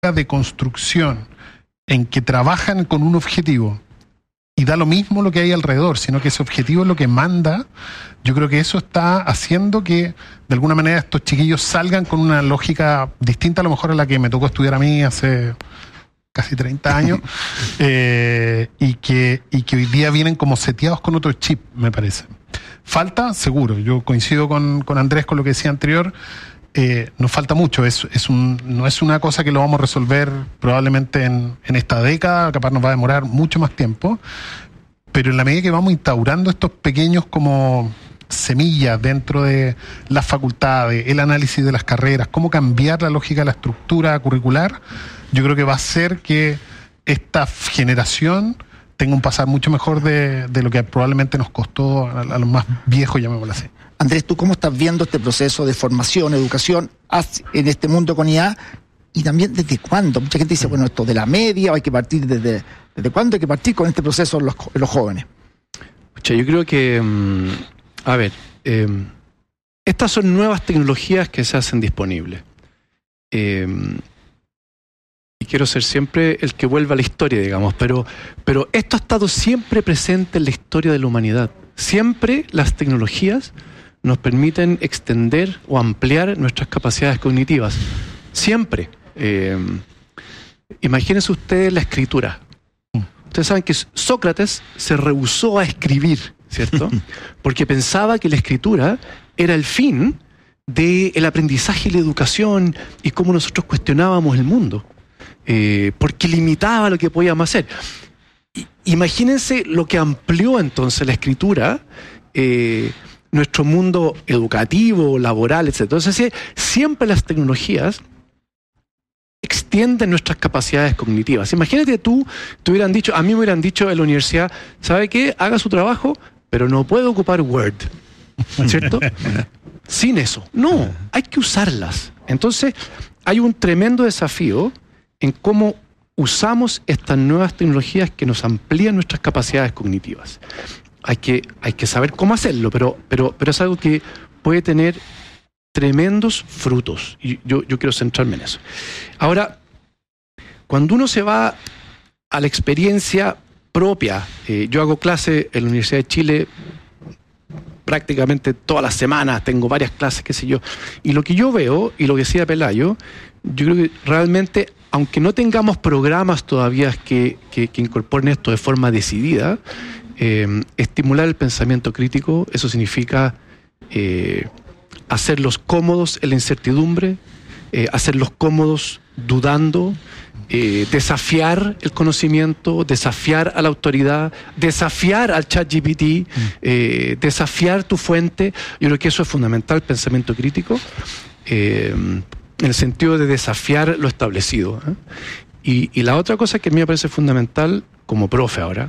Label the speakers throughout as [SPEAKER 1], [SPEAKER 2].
[SPEAKER 1] de construcción en que trabajan con un objetivo y da lo mismo lo que hay alrededor, sino que ese objetivo es lo que manda, yo creo que eso está haciendo que de alguna manera estos chiquillos salgan con una lógica distinta a lo mejor a la que me tocó estudiar a mí hace casi 30 años, y que hoy día vienen como seteados con otro chip, me parece. Falta, seguro, yo coincido con Andrés con lo que decía anterior, nos falta mucho, no es una cosa que lo vamos a resolver probablemente en esta década, capaz nos va a demorar mucho más tiempo, pero en la medida que vamos instaurando estos pequeños como semillas dentro de las facultades, el análisis de las carreras, cómo cambiar la lógica de la estructura curricular, yo creo que va a hacer que esta generación tenga un pasar mucho mejor de lo que probablemente nos costó a los más viejos, llamémoslo así.
[SPEAKER 2] Andrés, ¿tú cómo estás viendo este proceso de formación, educación en este mundo con IA? Y también, ¿desde cuándo? Mucha gente dice, bueno, esto de la media, hay que partir ¿desde cuándo hay que partir con este proceso en los jóvenes?
[SPEAKER 3] Yo creo que, estas son nuevas tecnologías que se hacen disponibles. Y quiero ser siempre el que vuelva a la historia, digamos, pero esto ha estado siempre presente en la historia de la humanidad. Siempre las tecnologías nos permiten extender o ampliar nuestras capacidades cognitivas. Siempre. Imagínense ustedes la escritura. Ustedes saben que Sócrates se rehusó a escribir, ¿cierto? Porque pensaba que la escritura era el fin del aprendizaje y la educación y cómo nosotros cuestionábamos el mundo. Porque limitaba lo que podíamos hacer. Imagínense lo que amplió entonces la escritura, nuestro mundo educativo, laboral, etc. Entonces, siempre las tecnologías extienden nuestras capacidades cognitivas. Imagínate a mí me hubieran dicho en la universidad, ¿sabe qué? Haga su trabajo, pero no puede ocupar Word, ¿cierto? Sin eso. No, hay que usarlas. Entonces, hay un tremendo desafío en cómo usamos estas nuevas tecnologías que nos amplían nuestras capacidades cognitivas. Hay que saber cómo hacerlo, pero es algo que puede tener tremendos frutos. Y yo quiero centrarme en eso. Ahora, cuando uno se va a la experiencia propia, yo hago clase en la Universidad de Chile prácticamente todas las semanas, tengo varias clases, qué sé yo, y lo que yo veo, y lo que decía Pelayo, yo creo que realmente, aunque no tengamos programas todavía que incorporen esto de forma decidida, estimular el pensamiento crítico, eso significa hacerlos cómodos en la incertidumbre, hacerlos cómodos dudando, desafiar el conocimiento, desafiar a la autoridad, desafiar al ChatGPT, desafiar tu fuente. Yo creo que eso es fundamental, el pensamiento crítico, en el sentido de desafiar lo establecido. Y la otra cosa que a mí me parece fundamental, como profe ahora,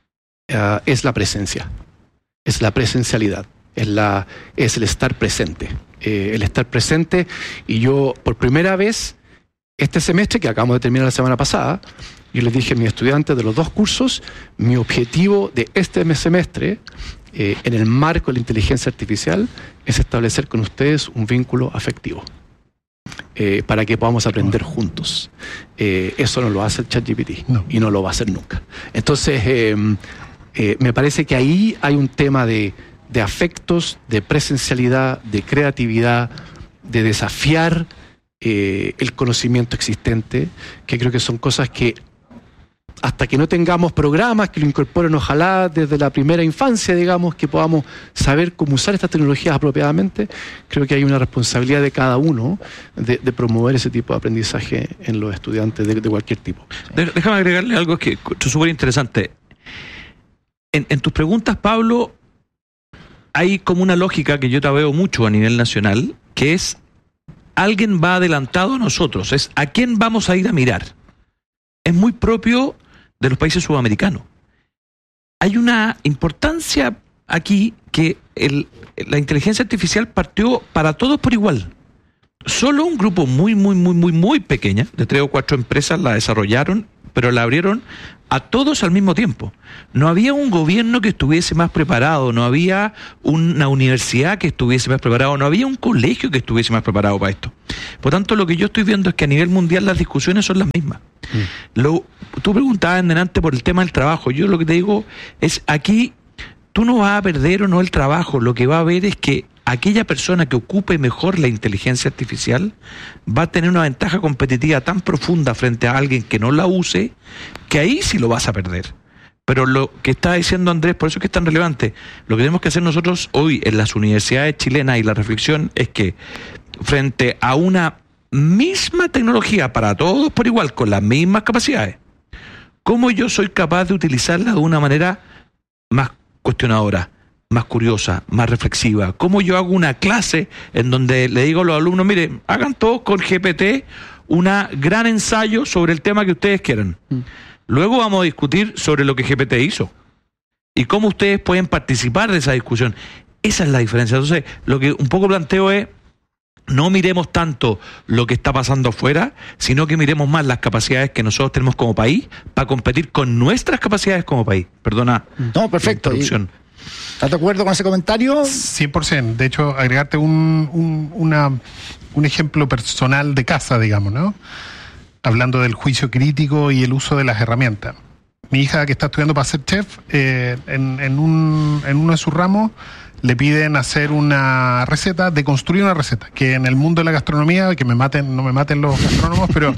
[SPEAKER 3] es la presencia, es la presencialidad, es el estar presente. El estar presente, y yo por primera vez este semestre, que acabamos de terminar la semana pasada, yo les dije a mis estudiantes de los dos cursos, mi objetivo de este semestre, en el marco de la inteligencia artificial, es establecer con ustedes un vínculo afectivo, para que podamos aprender juntos. Eso no lo hace el ChatGPT, y no lo va a hacer nunca. Entonces, me parece que ahí hay un tema de afectos, de presencialidad, de creatividad, de desafiar el conocimiento existente, que creo que son cosas que hasta que no tengamos programas que lo incorporen, ojalá desde la primera infancia, digamos, que podamos saber cómo usar estas tecnologías apropiadamente, creo que hay una responsabilidad de cada uno de promover ese tipo de aprendizaje en los estudiantes de cualquier tipo.
[SPEAKER 4] Déjame agregarle algo que es súper interesante. En tus preguntas, Pablo, hay como una lógica que yo te veo mucho a nivel nacional, que es: alguien va adelantado a nosotros, es a quién vamos a ir a mirar. Es muy propio de los países sudamericanos. Hay una importancia aquí que la inteligencia artificial partió para todos por igual. Solo un grupo muy pequeña, de 3 o 4 empresas, la desarrollaron pero la abrieron a todos al mismo tiempo. No había un gobierno que estuviese más preparado, no había una universidad que estuviese más preparado, no había un colegio que estuviese más preparado para esto. Por tanto, lo que yo estoy viendo es que a nivel mundial las discusiones son las mismas. Tú preguntabas en delante por el tema del trabajo. Yo lo que te digo es, aquí tú no vas a perder o no el trabajo, lo que va a haber es que aquella persona que ocupe mejor la inteligencia artificial va a tener una ventaja competitiva tan profunda frente a alguien que no la use, que ahí sí lo vas a perder. Pero lo que está diciendo Andrés, por eso es que es tan relevante, lo que tenemos que hacer nosotros hoy en las universidades chilenas y la reflexión es que frente a una misma tecnología para todos por igual, con las mismas capacidades, ¿cómo yo soy capaz de utilizarla de una manera más cuestionadora, más curiosa, más reflexiva? ¿Cómo yo hago una clase en donde le digo a los alumnos, miren, hagan todos con GPT un gran ensayo sobre el tema que ustedes quieran? Luego vamos a discutir sobre lo que GPT hizo y cómo ustedes pueden participar de esa discusión. Esa es la diferencia. Entonces, lo que un poco planteo es, no miremos tanto lo que está pasando afuera, sino que miremos más las capacidades que nosotros tenemos como país para competir con nuestras capacidades como país. Perdona.
[SPEAKER 2] No, perfecto. ¿Estás de acuerdo con ese comentario?
[SPEAKER 1] 100%. De hecho, agregarte un ejemplo personal de casa, digamos, ¿no? Hablando del juicio crítico y el uso de las herramientas. Mi hija, que está estudiando para ser chef, en uno de sus ramos le piden hacer una receta, de construir una receta, que en el mundo de la gastronomía, que no me maten los gastrónomos, pero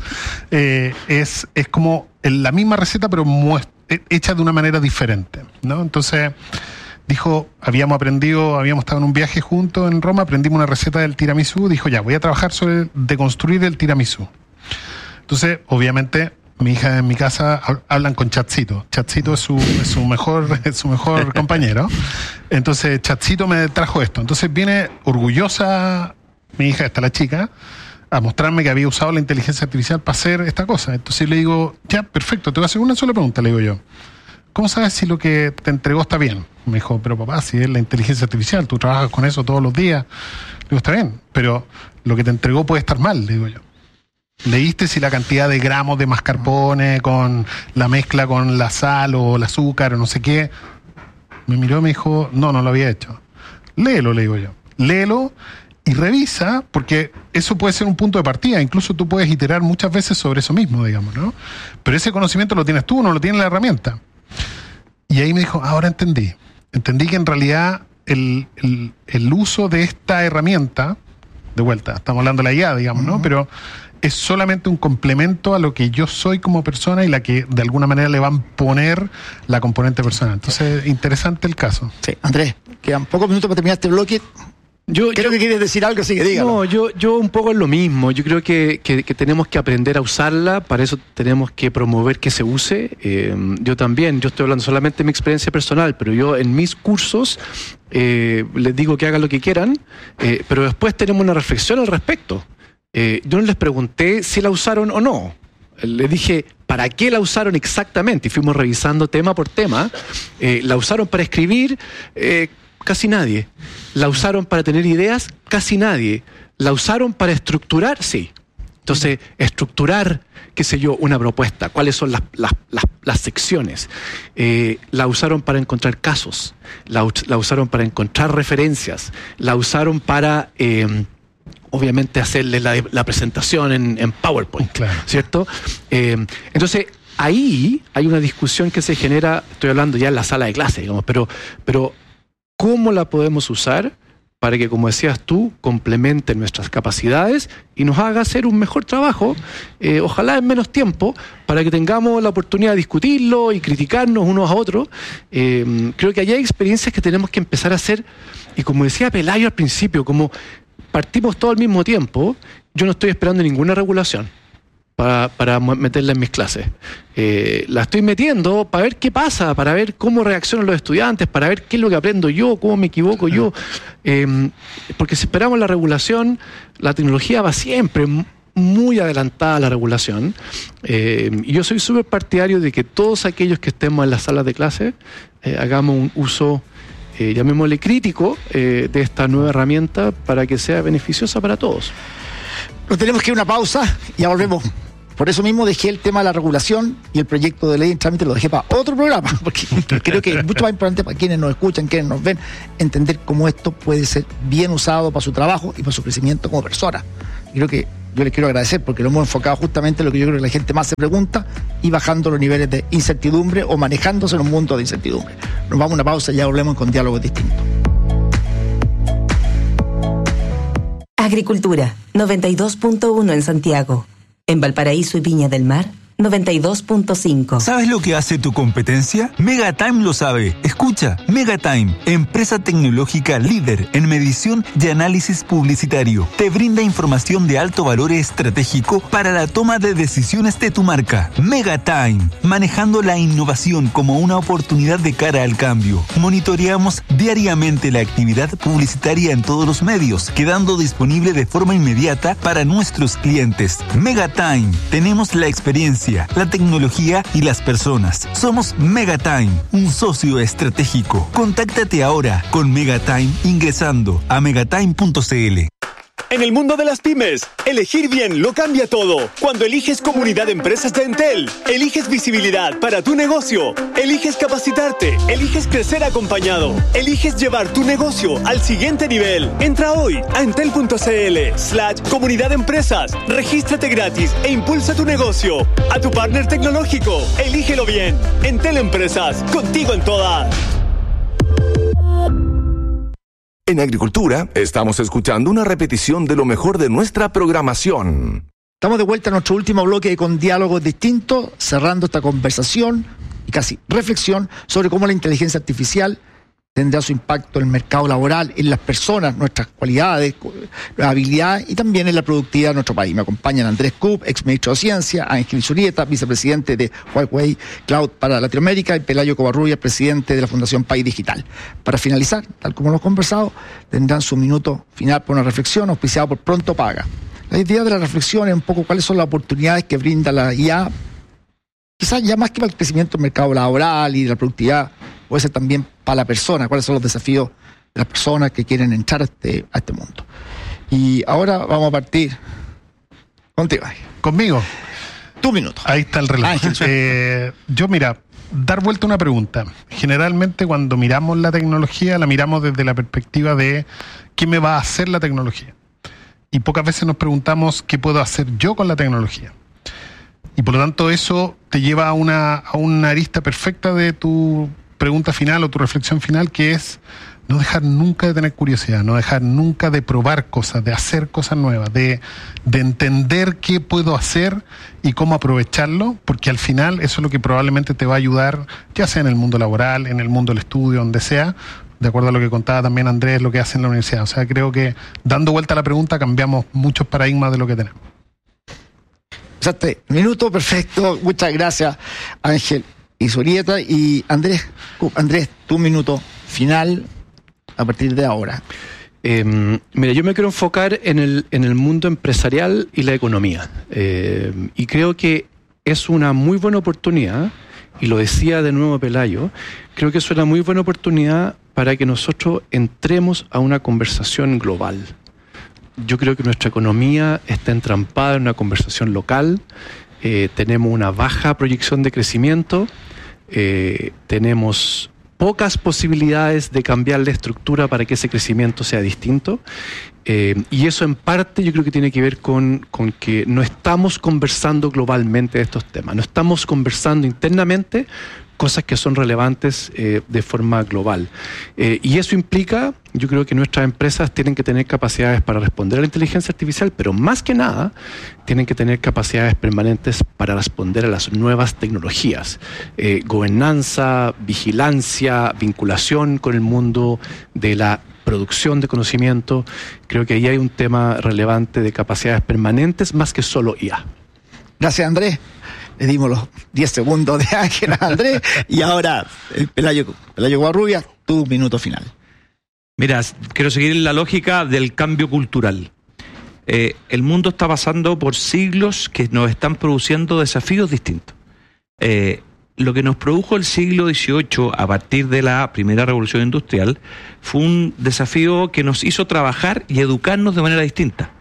[SPEAKER 1] es como la misma receta, pero hecha de una manera diferente, ¿no? Entonces dijo, habíamos estado en un viaje juntos en Roma, aprendimos una receta del tiramisú, dijo, ya, voy a trabajar sobre deconstruir el tiramisú. Entonces, obviamente, mi hija en mi casa hablan con Chatcito. Chatcito es su mejor compañero. Entonces, Chatcito me trajo esto. Entonces viene orgullosa mi hija, esta la chica, a mostrarme que había usado la inteligencia artificial para hacer esta cosa. Entonces le digo, ya, perfecto, te voy a hacer una sola pregunta, le digo yo. ¿Cómo sabes si lo que te entregó está bien? Me dijo, pero papá, si es la inteligencia artificial, tú trabajas con eso todos los días. Le digo, está bien, pero lo que te entregó puede estar mal, le digo yo. ¿Leíste si la cantidad de gramos de mascarpone con la mezcla con la sal o el azúcar o no sé qué? Me miró y me dijo, no lo había hecho. Léelo, le digo yo. Léelo y revisa, porque eso puede ser un punto de partida. Incluso tú puedes iterar muchas veces sobre eso mismo, digamos, ¿no? Pero ese conocimiento lo tienes tú, no lo tiene la herramienta. Y ahí me dijo, ahora entendí. Entendí que en realidad el uso de esta herramienta, de vuelta, estamos hablando de la IA, digamos, ¿no? Pero es solamente un complemento a lo que yo soy como persona y la que de alguna manera le van a poner la componente personal. Entonces, interesante el caso.
[SPEAKER 2] Sí, Andrés, quedan pocos minutos para terminar este bloque. Creo que quieres decir algo, así que dígalo.
[SPEAKER 3] No, yo un poco es lo mismo. Yo creo que tenemos que aprender a usarla, para eso tenemos que promover que se use. Yo estoy hablando solamente de mi experiencia personal, pero yo en mis cursos les digo que hagan lo que quieran, pero después tenemos una reflexión al respecto. Yo no les pregunté si la usaron o no. Les dije, ¿para qué la usaron exactamente? Y fuimos revisando tema por tema. ¿La usaron para escribir? Casi nadie. ¿La usaron para tener ideas? Casi nadie. ¿La usaron para estructurar? Sí. Entonces, estructurar, qué sé yo, una propuesta. ¿Cuáles son las secciones? ¿La usaron para encontrar casos? ¿La usaron para encontrar referencias? ¿La usaron para obviamente hacerle la presentación en PowerPoint?
[SPEAKER 1] Claro.
[SPEAKER 3] ¿Cierto? Entonces, ahí hay una discusión que se genera, estoy hablando ya en la sala de clase, digamos, pero ¿cómo la podemos usar para que, como decías tú, complemente nuestras capacidades y nos haga hacer un mejor trabajo, ojalá en menos tiempo, para que tengamos la oportunidad de discutirlo y criticarnos unos a otros? Creo que allá hay experiencias que tenemos que empezar a hacer, y como decía Pelayo al principio, como partimos todo al mismo tiempo, yo no estoy esperando ninguna regulación para meterla en mis clases. La estoy metiendo para ver qué pasa, para ver cómo reaccionan los estudiantes, para ver qué es lo que aprendo yo, cómo me equivoco yo. Porque si esperamos la regulación, la tecnología va siempre muy adelantada a la regulación. Y yo soy súper partidario de que todos aquellos que estemos en las salas de clase hagamos un uso, llamémosle crítico, de esta nueva herramienta para que sea beneficiosa para todos.
[SPEAKER 2] Nos tenemos que ir a una pausa y ya volvemos Por eso mismo dejé el tema de la regulación y el proyecto de ley en trámite lo dejé para otro programa, porque creo que es mucho más importante para quienes nos escuchan, quienes nos ven, entender cómo esto puede ser bien usado para su trabajo y para su crecimiento como persona. Y creo que yo les quiero agradecer porque lo hemos enfocado justamente en lo que yo creo que la gente más se pregunta y bajando los niveles de incertidumbre o manejándose en un mundo de incertidumbre. Nos vamos a una pausa y ya volvemos con Diálogos Distintos.
[SPEAKER 5] Agricultura, 92.1 en Santiago. En Valparaíso y Viña del Mar, 92.5.
[SPEAKER 6] ¿Sabes lo que hace tu competencia? Megatime lo sabe. Escucha, Megatime, empresa tecnológica líder en medición y análisis publicitario. Te brinda información de alto valor estratégico para la toma de decisiones de tu marca. Megatime, manejando la innovación como una oportunidad de cara al cambio. Monitoreamos diariamente la actividad publicitaria en todos los medios, quedando disponible de forma inmediata para nuestros clientes. Megatime, tenemos la experiencia, la tecnología y las personas. Somos Megatime, un socio estratégico. Contáctate ahora con Megatime ingresando a megatime.cl.
[SPEAKER 7] En el mundo de las pymes, elegir bien lo cambia todo. Cuando eliges Comunidad de Empresas de Entel, eliges visibilidad para tu negocio, eliges capacitarte, eliges crecer acompañado, eliges llevar tu negocio al siguiente nivel. Entra hoy a entel.cl/Comunidad de Empresas, regístrate gratis e impulsa tu negocio. A tu partner tecnológico, elígelo bien. Entel Empresas, contigo en todas.
[SPEAKER 8] En Agricultura, estamos escuchando una repetición de lo mejor de nuestra programación.
[SPEAKER 2] Estamos de vuelta a nuestro último bloque con Diálogos Distintos, cerrando esta conversación y casi reflexión sobre cómo la inteligencia artificial tendrá su impacto en el mercado laboral, en las personas, nuestras cualidades, las habilidades y también en la productividad de nuestro país. Me acompañan Andrés Kupp, ex ministro de Ciencia, Ángel Zurieta, vicepresidente de Huawei Cloud para Latinoamérica, y Pelayo Covarrubias, presidente de la Fundación País Digital. Para finalizar, tal como hemos conversado, tendrán su minuto final por una reflexión auspiciada por Pronto Paga. La idea de la reflexión es un poco cuáles son las oportunidades que brinda la IA, quizás ya más que para el crecimiento del mercado laboral y de la productividad, puede ser también para la persona, cuáles son los desafíos de las personas que quieren entrar a este mundo. Y ahora vamos a partir contigo.
[SPEAKER 1] ¿Conmigo?
[SPEAKER 2] Tu minuto.
[SPEAKER 1] Ahí está el reloj. Yo, mira, dar vuelta a una pregunta. Generalmente cuando miramos la tecnología, la miramos desde la perspectiva de ¿qué me va a hacer la tecnología? Y pocas veces nos preguntamos ¿qué puedo hacer yo con la tecnología? Y por lo tanto eso te lleva a una arista perfecta de tu pregunta final o tu reflexión final, que es no dejar nunca de tener curiosidad, no dejar nunca de probar cosas, de hacer cosas nuevas, de entender qué puedo hacer y cómo aprovecharlo, porque al final eso es lo que probablemente te va a ayudar, ya sea en el mundo laboral, en el mundo del estudio, donde sea, de acuerdo a lo que contaba también Andrés, lo que hace en la universidad. O sea, creo que dando vuelta a la pregunta cambiamos muchos paradigmas de lo que tenemos.
[SPEAKER 2] Minuto perfecto, muchas gracias Ángel y Zurieta. Y Andrés, tu minuto final a partir de ahora.
[SPEAKER 3] Mira, yo me quiero enfocar en el mundo empresarial y la economía. Y creo que es una muy buena oportunidad, y lo decía de nuevo Pelayo, creo que es una muy buena oportunidad para que nosotros entremos a una conversación global. Yo creo que nuestra economía está entrampada en una conversación local, tenemos una baja proyección de crecimiento, tenemos pocas posibilidades de cambiar la estructura para que ese crecimiento sea distinto, y eso en parte yo creo que tiene que ver con que no estamos conversando globalmente de estos temas, no estamos conversando internamente cosas que son relevantes de forma global. Y eso implica, yo creo que nuestras empresas tienen que tener capacidades para responder a la inteligencia artificial, pero más que nada, tienen que tener capacidades permanentes para responder a las nuevas tecnologías. Gobernanza, vigilancia, vinculación con el mundo de la producción de conocimiento. Creo que ahí hay un tema relevante de capacidades permanentes más que solo IA.
[SPEAKER 2] Gracias, Andrés. Le dimos los 10 segundos de Ángel a Andrés y ahora Pelayo Covarrubias, tu minuto final.
[SPEAKER 4] Mira, quiero seguir la lógica del cambio cultural. El mundo está pasando por siglos que nos están produciendo desafíos distintos. Lo que nos produjo el siglo XVIII a partir de la primera revolución industrial fue un desafío que nos hizo trabajar y educarnos de manera distinta.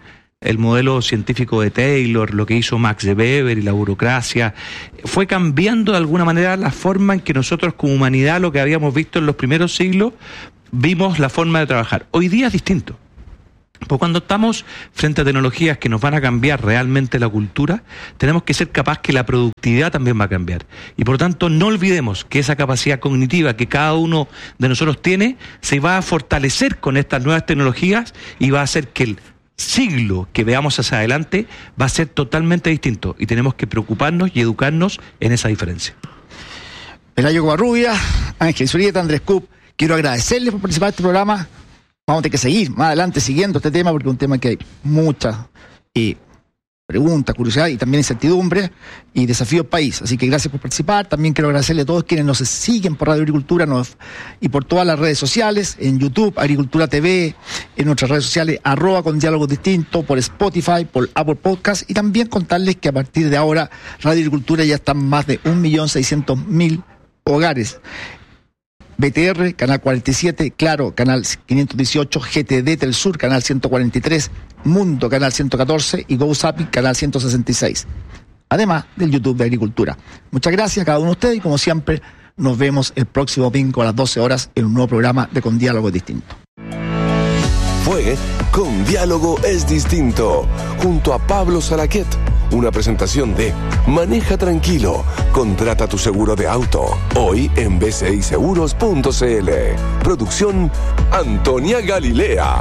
[SPEAKER 4] el modelo científico de Taylor, lo que hizo Max de Weber y la burocracia, fue cambiando de alguna manera la forma en que nosotros como humanidad, lo que habíamos visto en los primeros siglos, vimos la forma de trabajar. Hoy día es distinto. Pues cuando estamos frente a tecnologías que nos van a cambiar realmente la cultura, tenemos que ser capaces que la productividad también va a cambiar. Y por lo tanto, no olvidemos que esa capacidad cognitiva que cada uno de nosotros tiene, se va a fortalecer con estas nuevas tecnologías y va a hacer que el siglo que veamos hacia adelante va a ser totalmente distinto. Y tenemos que preocuparnos y educarnos en esa diferencia.
[SPEAKER 2] Pelayo Covarrubia, Ángel Zurieta, Andrés Kupp, quiero agradecerles por participar en este programa. Vamos a tener que seguir más adelante siguiendo este tema porque es un tema que hay muchas preguntas, curiosidad y también incertidumbre y desafíos país. Así que gracias por participar. También quiero agradecerle a todos quienes nos siguen por Radio Agricultura y por todas las redes sociales, en YouTube, Agricultura TV, en nuestras redes sociales, @con diálogos distintos, por Spotify, por Apple Podcast, y también contarles que a partir de ahora Radio Agricultura ya están más de 1.600.000 hogares. BTR, Canal 47, Claro, Canal 518, GTD Telsur, Canal 143, Mundo, Canal 114 y GoZapping, Canal 166. Además del YouTube de Agricultura. Muchas gracias a cada uno de ustedes y como siempre nos vemos el próximo domingo a las 12 horas en un nuevo programa de Con Diálogo Distinto.
[SPEAKER 8] Fue Con Diálogo es Distinto, junto a Pablo Salaquet. Una presentación de Maneja Tranquilo, contrata tu seguro de auto. Hoy en bciseguros.cl. Producción Antonia Galilea.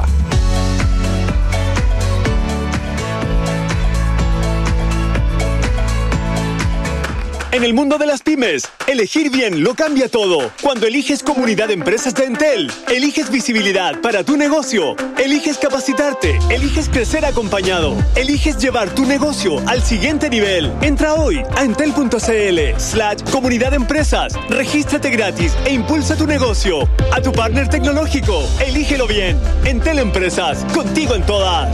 [SPEAKER 7] En el mundo de las pymes, elegir bien lo cambia todo. Cuando eliges Comunidad de Empresas de Entel, eliges visibilidad para tu negocio, eliges capacitarte, eliges crecer acompañado, eliges llevar tu negocio al siguiente nivel. Entra hoy a entel.cl/Comunidad de Empresas, regístrate gratis e impulsa tu negocio. A tu partner tecnológico, elígelo bien. Entel Empresas, contigo en todas.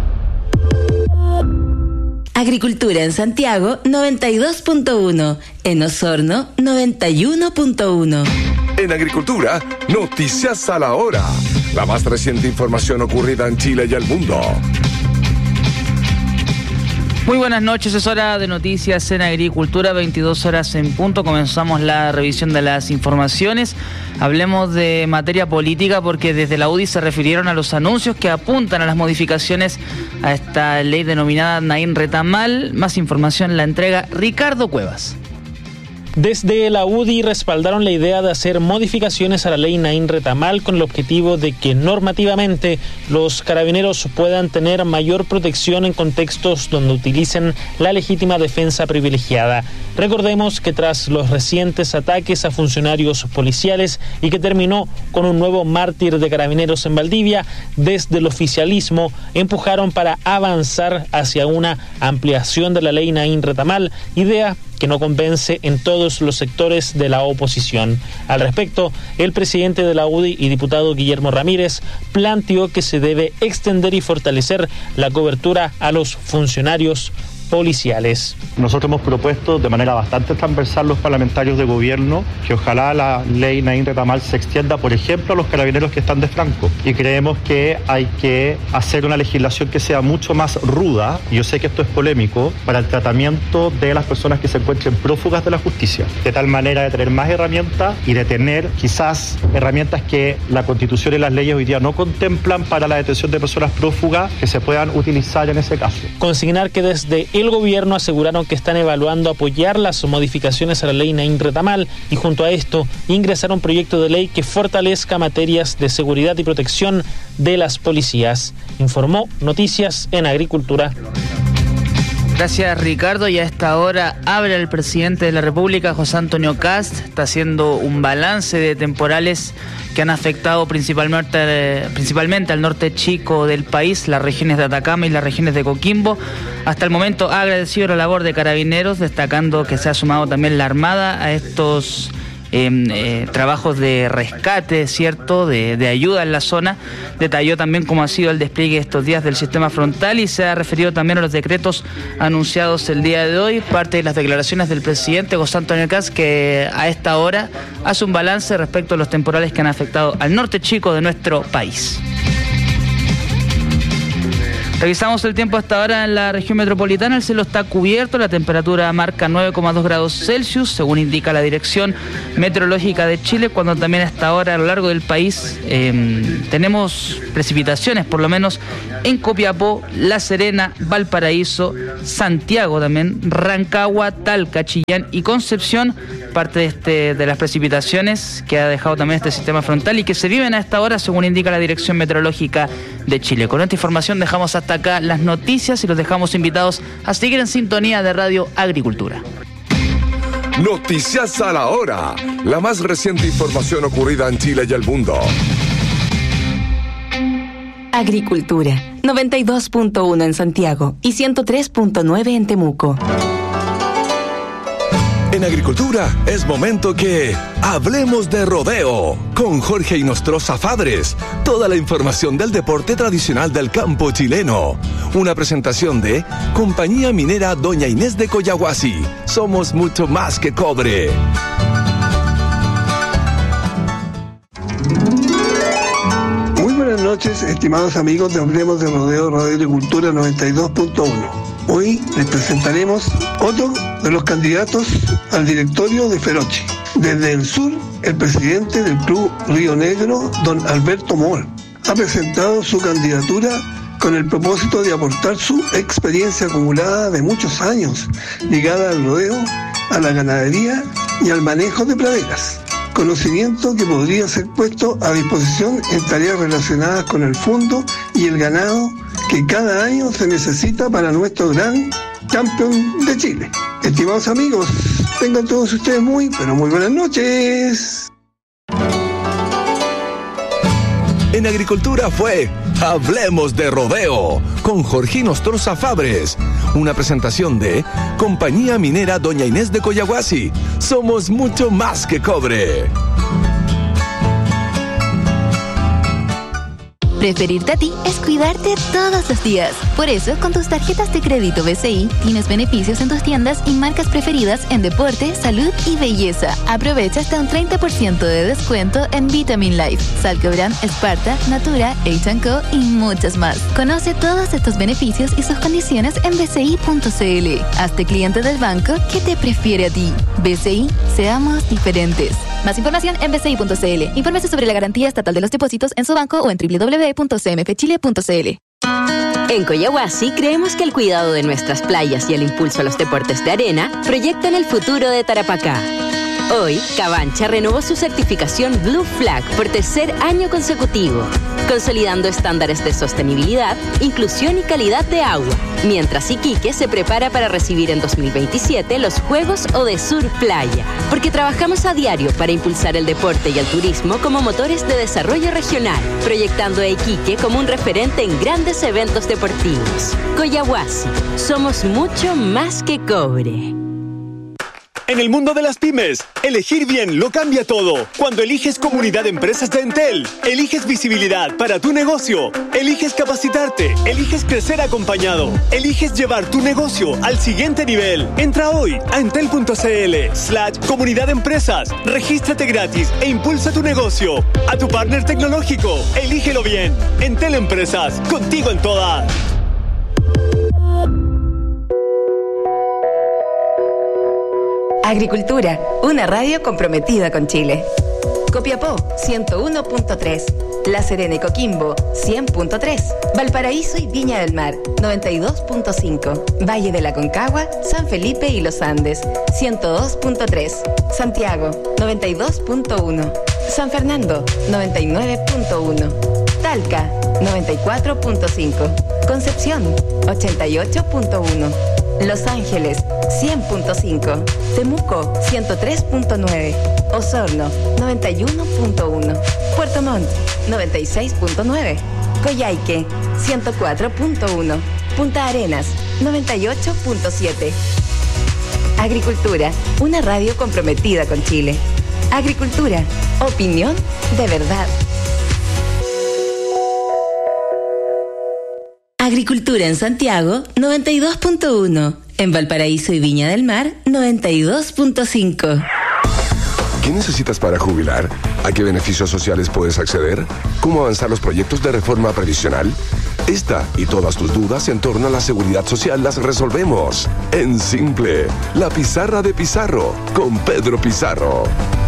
[SPEAKER 5] Agricultura en Santiago 92.1, en Osorno 91.1.
[SPEAKER 8] En Agricultura, noticias a la hora. La más reciente información ocurrida en Chile y el mundo.
[SPEAKER 9] Muy buenas noches, es hora de noticias en Agricultura, 22 horas en punto. Comenzamos la revisión de las informaciones. Hablemos de materia política porque desde la UDI se refirieron a los anuncios que apuntan a las modificaciones a esta ley denominada Nain Retamal. Más información la entrega Ricardo Cuevas.
[SPEAKER 10] Desde la UDI respaldaron la idea de hacer modificaciones a la ley Nain Retamal con el objetivo de que normativamente los carabineros puedan tener mayor protección en contextos donde utilicen la legítima defensa privilegiada. Recordemos que tras los recientes ataques a funcionarios policiales y que terminó con un nuevo mártir de carabineros en Valdivia, desde el oficialismo empujaron para avanzar hacia una ampliación de la ley Nain Retamal, idea que no convence en todos los sectores de la oposición. Al respecto, el presidente de la UDI y diputado Guillermo Ramírez planteó que se debe extender y fortalecer la cobertura a los funcionarios policiales.
[SPEAKER 11] Nosotros hemos propuesto de manera bastante transversal los parlamentarios de gobierno que ojalá la ley Nain Retamal se extienda, por ejemplo, a los carabineros que están de franco. Y creemos que hay que hacer una legislación que sea mucho más ruda, y yo sé que esto es polémico, para el tratamiento de las personas que se encuentren prófugas de la justicia, de tal manera de tener más herramientas y de tener quizás herramientas que la Constitución y las leyes hoy día no contemplan para la detención de personas prófugas que se puedan utilizar en ese caso.
[SPEAKER 10] Consignar que desde el gobierno aseguraron que están evaluando apoyar las modificaciones a la ley Nain Retamal y junto a esto ingresar un proyecto de ley que fortalezca materias de seguridad y protección de las policías. Informó Noticias en Agricultura.
[SPEAKER 9] Gracias, Ricardo. Y a esta hora habla el presidente de la República, José Antonio Kast. Está haciendo un balance de temporales que han afectado principalmente al norte chico del país, las regiones de Atacama y las regiones de Coquimbo. Hasta el momento ha agradecido la labor de Carabineros, destacando que se ha sumado también la Armada a estos trabajos de rescate, ¿cierto?, de ayuda en la zona. Detalló también cómo ha sido el despliegue estos días del sistema frontal y se ha referido también a los decretos anunciados el día de hoy. Parte de las declaraciones del presidente José Antonio Kast, que a esta hora hace un balance respecto a los temporales que han afectado al norte chico de nuestro país. Revisamos el tiempo hasta ahora en la región metropolitana. El cielo está cubierto, la temperatura marca 9,2 grados Celsius, según indica la Dirección Meteorológica de Chile, cuando también hasta ahora a lo largo del país tenemos precipitaciones, por lo menos en Copiapó, La Serena, Valparaíso, Santiago también, Rancagua, Talca, Chillán y Concepción, parte de las precipitaciones que ha dejado también este sistema frontal y que se viven a esta hora, según indica la Dirección Meteorológica de Chile. Con esta información dejamos hasta acá las noticias y los dejamos invitados a seguir en sintonía de Radio Agricultura.
[SPEAKER 8] Noticias a la hora. La más reciente información ocurrida en Chile y el mundo.
[SPEAKER 5] Agricultura, 92.1 en Santiago y 103.9 en Temuco.
[SPEAKER 8] En Agricultura es momento que hablemos de rodeo con Jorge Inostroza Fabres. Toda la información del deporte tradicional del campo chileno. Una presentación de Compañía Minera Doña Inés de Collahuasi. Somos mucho más que cobre.
[SPEAKER 12] Muy buenas noches, estimados amigos de Hablemos de Rodeo, Radio Agricultura 92.1. Hoy les presentaremos otro de los candidatos al directorio de Ferochi. Desde el sur, el presidente del Club Río Negro, don Alberto Moll, ha presentado su candidatura con el propósito de aportar su experiencia acumulada de muchos años, ligada al rodeo, a la ganadería y al manejo de praderas. Conocimiento que podría ser puesto a disposición en tareas relacionadas con el fondo y el ganado que cada año se necesita para nuestro gran campeón de Chile. Estimados amigos, tengan todos ustedes muy buenas noches.
[SPEAKER 8] En Agricultura fue Hablemos de Rodeo con Jorge Inostroza Fabres. Una presentación de Compañía Minera Doña Inés de Collahuasi. Somos mucho más que cobre.
[SPEAKER 13] Preferirte a ti es cuidarte todos los días. Por eso, con tus tarjetas de crédito BCI, tienes beneficios en tus tiendas y marcas preferidas en deporte, salud y belleza. Aprovecha hasta un 30% de descuento en Vitamin Life, Salcobran, Sparta, Natura, H&Co y muchas más. Conoce todos estos beneficios y sus condiciones en bci.cl. Hazte cliente del banco que te prefiere a ti. BCI, seamos diferentes. Más información en bci.cl. Infórmese sobre la garantía estatal de los depósitos en su banco o en www.cmfchile.cl.
[SPEAKER 14] En Collahuasi creemos que el cuidado de nuestras playas y el impulso a los deportes de arena proyectan el futuro de Tarapacá. Hoy, Cabancha renovó su certificación Blue Flag por tercer año consecutivo, consolidando estándares de sostenibilidad, inclusión y calidad de agua, mientras Iquique se prepara para recibir en 2027 los Juegos Odesur Playa, porque trabajamos a diario para impulsar el deporte y el turismo como motores de desarrollo regional, proyectando a Iquique como un referente en grandes eventos deportivos. Collahuasi, somos mucho más que cobre.
[SPEAKER 7] En el mundo de las pymes, elegir bien lo cambia todo. Cuando eliges Comunidad de Empresas de Entel, eliges visibilidad para tu negocio, eliges capacitarte, eliges crecer acompañado, eliges llevar tu negocio al siguiente nivel. Entra hoy a entel.cl/comunidad de empresas, regístrate gratis e impulsa tu negocio. A tu partner tecnológico, elígelo bien. Entel Empresas, contigo en todas.
[SPEAKER 5] Agricultura, una radio comprometida con Chile. Copiapó, 101.3. La Serena y Coquimbo, 100.3. Valparaíso y Viña del Mar, 92.5. Valle de la Concagua, San Felipe y Los Andes, 102.3. Santiago, 92.1. San Fernando, 99.1. Talca, 94.5. Concepción, 88.1. Los Ángeles, 100.5. Temuco, 103.9. Osorno, 91.1. Puerto Montt, 96.9. Coyhaique, 104.1. Punta Arenas, 98.7. Agricultura, una radio comprometida con Chile. Agricultura, opinión de verdad. Agricultura en Santiago, 92.1. En Valparaíso y Viña del Mar, 92.5.
[SPEAKER 8] ¿Qué necesitas para jubilar? ¿A qué beneficios sociales puedes acceder? ¿Cómo avanzar los proyectos de reforma previsional? Esta y todas tus dudas en torno a la seguridad social las resolvemos en Simple, la pizarra de Pizarro, con Pedro Pizarro.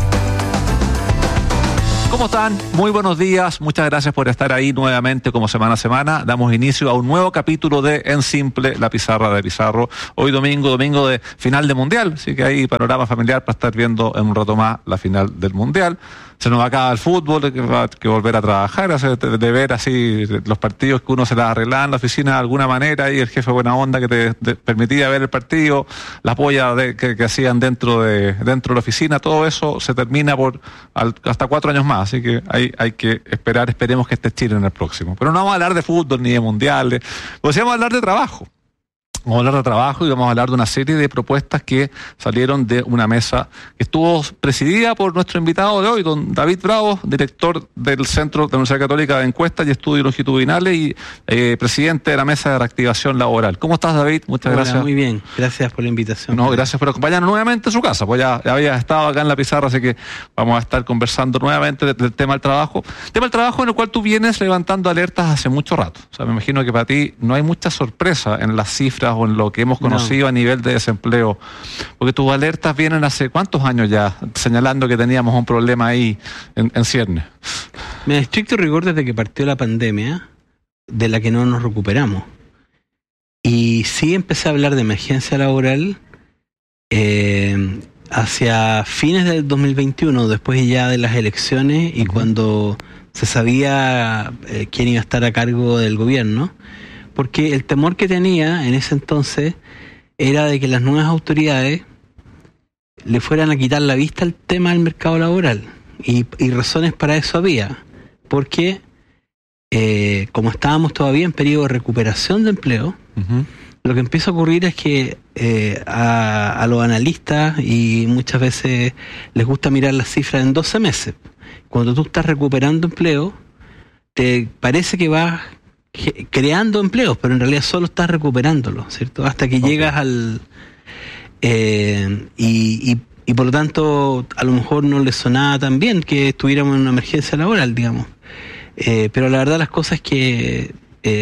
[SPEAKER 15] ¿Cómo están? Muy buenos días, muchas gracias por estar ahí nuevamente como semana a semana. Damos inicio a un nuevo capítulo de En Simple, la pizarra de Pizarro. Hoy domingo de final de Mundial, así que hay panorama familiar para estar viendo en un rato más la final del Mundial. Se nos acaba el fútbol, hay que volver a trabajar, de ver así los partidos que uno se las arreglaba en la oficina de alguna manera, y el jefe buena onda que te permitía ver el partido, la polla que hacían dentro de la oficina, todo eso se termina hasta 4 años más, así que hay que esperemos que esté Chile en el próximo. Pero no vamos a hablar de fútbol ni de mundiales, pues vamos a hablar de trabajo. Vamos a hablar de trabajo y vamos a hablar de una serie de propuestas que salieron de una mesa que estuvo presidida por nuestro invitado de hoy, don David Bravo, director del Centro de la Universidad Católica de Encuestas y Estudios Longitudinales y presidente de la Mesa de Reactivación Laboral. ¿Cómo estás, David? Muchas gracias.
[SPEAKER 16] Muy bien, gracias por la invitación.
[SPEAKER 15] No, gracias por acompañarnos nuevamente a su casa, pues ya había estado acá en la pizarra, así que vamos a estar conversando nuevamente del tema del trabajo. Tema del trabajo en el cual tú vienes levantando alertas hace mucho rato. O sea, me imagino que para ti no hay mucha sorpresa en las cifras o en lo que hemos conocido a nivel de desempleo, porque tus alertas vienen hace ¿cuántos años ya? Señalando que teníamos un problema ahí en ciernes.
[SPEAKER 16] En estricto rigor, desde que partió la pandemia, de la que no nos recuperamos. Y sí empecé a hablar de emergencia laboral hacia fines del 2021, después ya de las elecciones y cuando se sabía quién iba a estar a cargo del gobierno. Porque el temor que tenía en ese entonces era de que las nuevas autoridades le fueran a quitar la vista al tema del mercado laboral. Y razones para eso había. Porque como estábamos todavía en periodo de recuperación de empleo, lo que empieza a ocurrir es que a los analistas, y muchas veces les gusta mirar las cifras en 12 meses. Cuando tú estás recuperando empleo, te parece que vas creando empleos, pero en realidad solo estás recuperándolo, ¿cierto? Hasta que llegas al... y por lo tanto, a lo mejor no les sonaba tan bien que estuviéramos en una emergencia laboral, digamos. Pero la verdad las cosas es que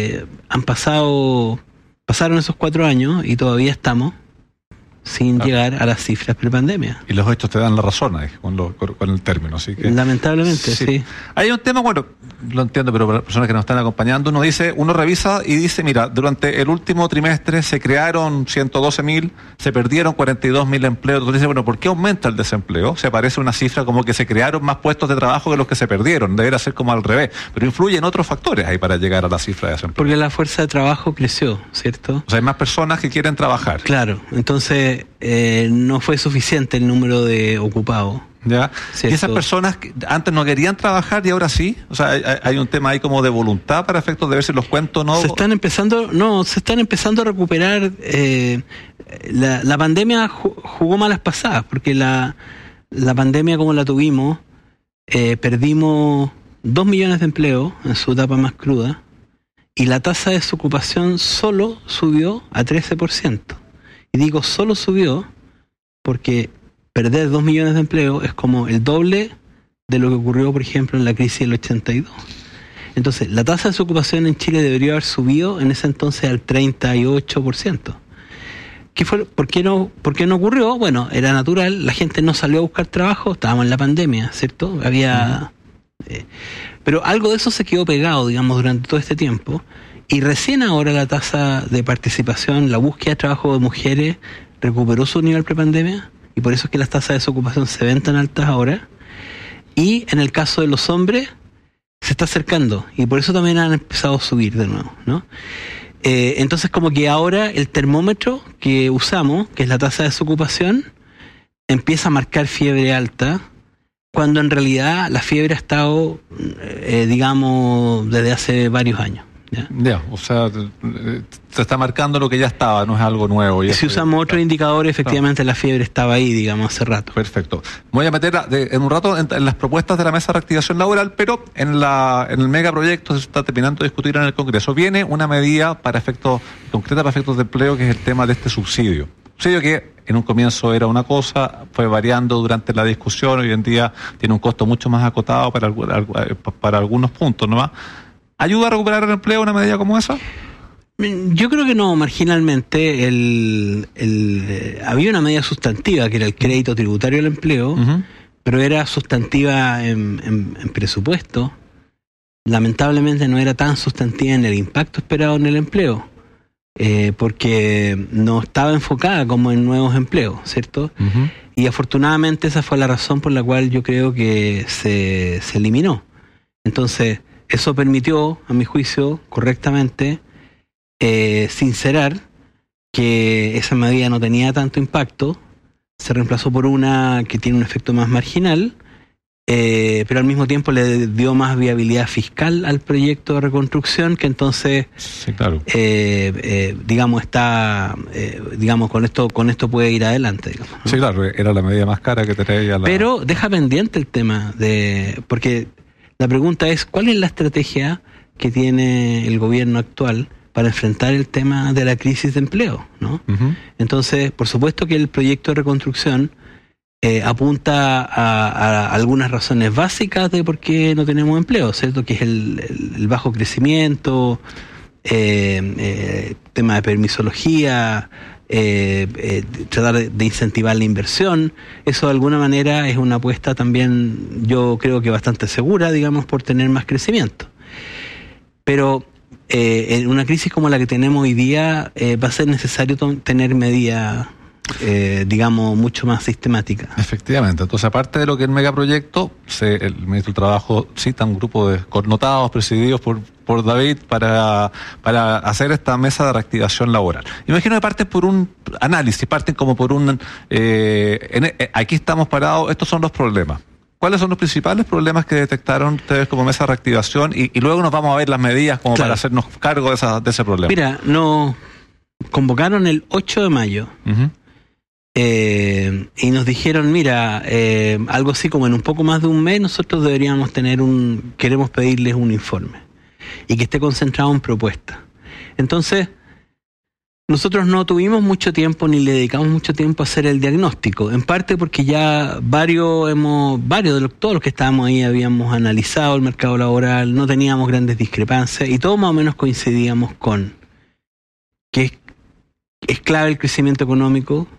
[SPEAKER 16] pasaron esos 4 años y todavía estamos sin llegar a las cifras prepandemia.
[SPEAKER 15] Y los hechos te dan la razón con el término, así que...
[SPEAKER 16] Lamentablemente, sí.
[SPEAKER 15] Hay un tema, bueno, lo entiendo, pero para las personas que nos están acompañando, uno revisa y dice, mira, durante el último trimestre se crearon 112.000, se perdieron 42.000 empleos. Entonces dice, bueno, ¿por qué aumenta el desempleo? Se aparece una cifra como que se crearon más puestos de trabajo que los que se perdieron. Debería ser como al revés. Pero influyen otros factores ahí para llegar a la cifra de desempleo.
[SPEAKER 16] Porque la fuerza de trabajo creció, ¿cierto?
[SPEAKER 15] O sea, hay más personas que quieren trabajar.
[SPEAKER 16] Claro, entonces no fue suficiente el número de ocupados.
[SPEAKER 15] ¿Ya? ¿Cierto? Y esas personas que antes no querían trabajar y ahora sí, o sea, hay un tema ahí como de voluntad para efectos de ver si los cuentos no...
[SPEAKER 16] Se están empezando a recuperar. La pandemia jugó malas pasadas, porque la pandemia como la tuvimos, perdimos 2 millones de empleos en su etapa más cruda, y la tasa de desocupación solo subió a 13%. Y digo solo subió porque perder 2 millones de empleos es como el doble de lo que ocurrió, por ejemplo, en la crisis del 82. Entonces, la tasa de desocupación en Chile debería haber subido en ese entonces al 38%. ¿Por qué no ocurrió? Bueno, era natural, la gente no salió a buscar trabajo, estábamos en la pandemia, ¿cierto? Pero algo de eso se quedó pegado, digamos, durante todo este tiempo. Y recién ahora la tasa de participación, la búsqueda de trabajo de mujeres recuperó su nivel prepandemia, y por eso es que las tasas de desocupación se ven tan altas ahora. Y en el caso de los hombres se está acercando, y por eso también han empezado a subir de nuevo, ¿no? Entonces como que ahora el termómetro que usamos, que es la tasa de desocupación, empieza a marcar fiebre alta, cuando en realidad la fiebre ha estado, digamos, desde hace varios años.
[SPEAKER 15] Ya, o sea, se está marcando lo que ya estaba, no es algo nuevo.
[SPEAKER 16] Si usamos otro indicador, efectivamente la fiebre estaba ahí, digamos, hace rato.
[SPEAKER 15] Perfecto. Me voy a meter en un rato en las propuestas de la Mesa de Reactivación Laboral, pero en el megaproyecto se está terminando de discutir en el Congreso. Viene una medida concreta para efectos de empleo, que es el tema de este subsidio. Subsidio que en un comienzo era una cosa, fue variando durante la discusión, hoy en día tiene un costo mucho más acotado para algunos puntos nomás. ¿Ayuda a recuperar el empleo una medida como esa?
[SPEAKER 16] Yo creo que no, marginalmente. Había una medida sustantiva que era el crédito tributario al empleo, pero era sustantiva en presupuesto. Lamentablemente no era tan sustantiva en el impacto esperado en el empleo, porque no estaba enfocada como en nuevos empleos, ¿cierto? Y afortunadamente esa fue la razón por la cual yo creo que se eliminó. Entonces, eso permitió, a mi juicio, correctamente, sincerar que esa medida no tenía tanto impacto, se reemplazó por una que tiene un efecto más marginal, pero al mismo tiempo le dio más viabilidad fiscal al proyecto de reconstrucción, que entonces,
[SPEAKER 15] sí, claro.
[SPEAKER 16] digamos, con esto puede ir adelante, digamos, ¿no?
[SPEAKER 15] Sí, claro, era la medida más cara que tenía.
[SPEAKER 16] Pero deja pendiente el tema porque la pregunta es, ¿cuál es la estrategia que tiene el gobierno actual para enfrentar el tema de la crisis de empleo, ¿no? Entonces, por supuesto que el proyecto de reconstrucción apunta a algunas razones básicas de por qué no tenemos empleo, ¿cierto? Que es el bajo crecimiento, tema de permisología, tratar de incentivar la inversión. Eso de alguna manera es una apuesta también, yo creo que bastante segura, digamos, por tener más crecimiento. Pero en una crisis como la que tenemos hoy día va a ser necesario tener medidas, digamos, mucho más sistemáticas.
[SPEAKER 15] Efectivamente. Entonces, aparte de lo que es el megaproyecto, el ministro del Trabajo cita un grupo de connotados presididos por David para hacer esta mesa de reactivación laboral. Imagino que parten por un análisis, parten como por un... aquí estamos parados, estos son los problemas. ¿Cuáles son los principales problemas que detectaron ustedes como mesa de reactivación? Y luego nos vamos a ver las medidas como para hacernos cargo de ese problema.
[SPEAKER 16] Mira, nos convocaron el 8 de mayo y nos dijeron, mira, algo así como en un poco más de un mes nosotros deberíamos queremos pedirles un informe y que esté concentrado en propuestas. Entonces, nosotros no tuvimos mucho tiempo ni le dedicamos mucho tiempo a hacer el diagnóstico, en parte porque ya todos los que estábamos ahí habíamos analizado el mercado laboral, no teníamos grandes discrepancias y todos más o menos coincidíamos con que es clave el crecimiento económico,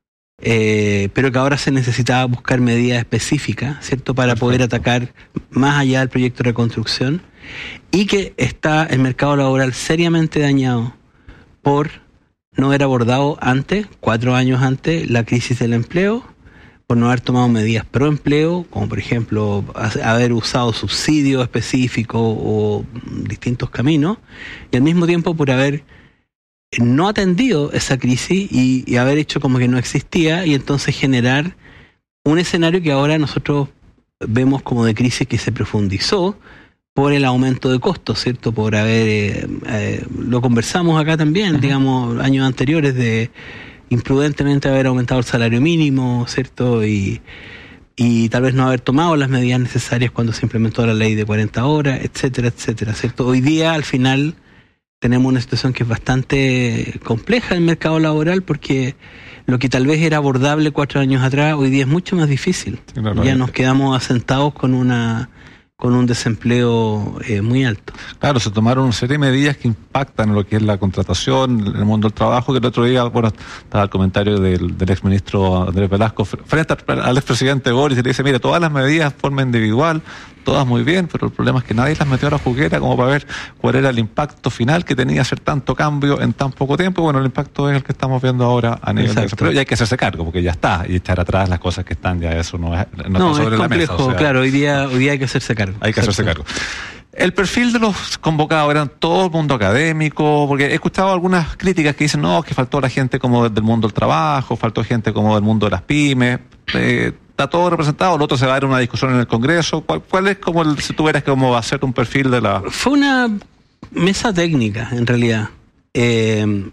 [SPEAKER 16] pero que ahora se necesitaba buscar medidas específicas, ¿cierto?, para poder atacar más allá del proyecto de reconstrucción, y que está el mercado laboral seriamente dañado por no haber abordado 4 años antes, la crisis del empleo, por no haber tomado medidas pro empleo, como por ejemplo haber usado subsidios específicos o distintos caminos, y al mismo tiempo por haber no atendido esa crisis y haber hecho como que no existía, y entonces generar un escenario que ahora nosotros vemos como de crisis que se profundizó por el aumento de costos, ¿cierto? Por haber, lo conversamos acá también, digamos, años anteriores, de imprudentemente haber aumentado el salario mínimo, ¿cierto? Y tal vez no haber tomado las medidas necesarias cuando se implementó la ley de 40 horas, etcétera, etcétera, ¿cierto? Hoy día, al final, tenemos una situación que es bastante compleja en el mercado laboral, porque lo que tal vez era abordable 4 años atrás, hoy día es mucho más difícil. Sí, ya nos quedamos asentados con un desempleo muy alto.
[SPEAKER 15] Claro, se tomaron una serie de medidas que impactan en lo que es la contratación, en el mundo del trabajo, que el otro día, estaba el comentario del exministro Andrés Velasco frente al expresidente Boris, y le dice, mira, todas las medidas de forma individual, todas muy bien, pero el problema es que nadie las metió a la juguera como para ver cuál era el impacto final que tenía hacer tanto cambio en tan poco tiempo. Bueno, el impacto es el que estamos viendo ahora a nivel de desempleo, y hay que hacerse cargo, porque ya está, y echar atrás las cosas que están, ya eso no está sobre la mesa.
[SPEAKER 16] O sea, claro, hoy día hay que hacerse cargo.
[SPEAKER 15] Hay que hacerse cargo. El perfil de los convocados eran todo el mundo académico, porque he escuchado algunas críticas que dicen, no, que faltó la gente como del mundo del trabajo, faltó gente como del mundo de las pymes. ¿Está todo representado? ¿El otro se va a dar una discusión en el Congreso? ¿Cuál es como si tuvieras como hacer un perfil de la...?
[SPEAKER 16] Fue una mesa técnica, en realidad. Que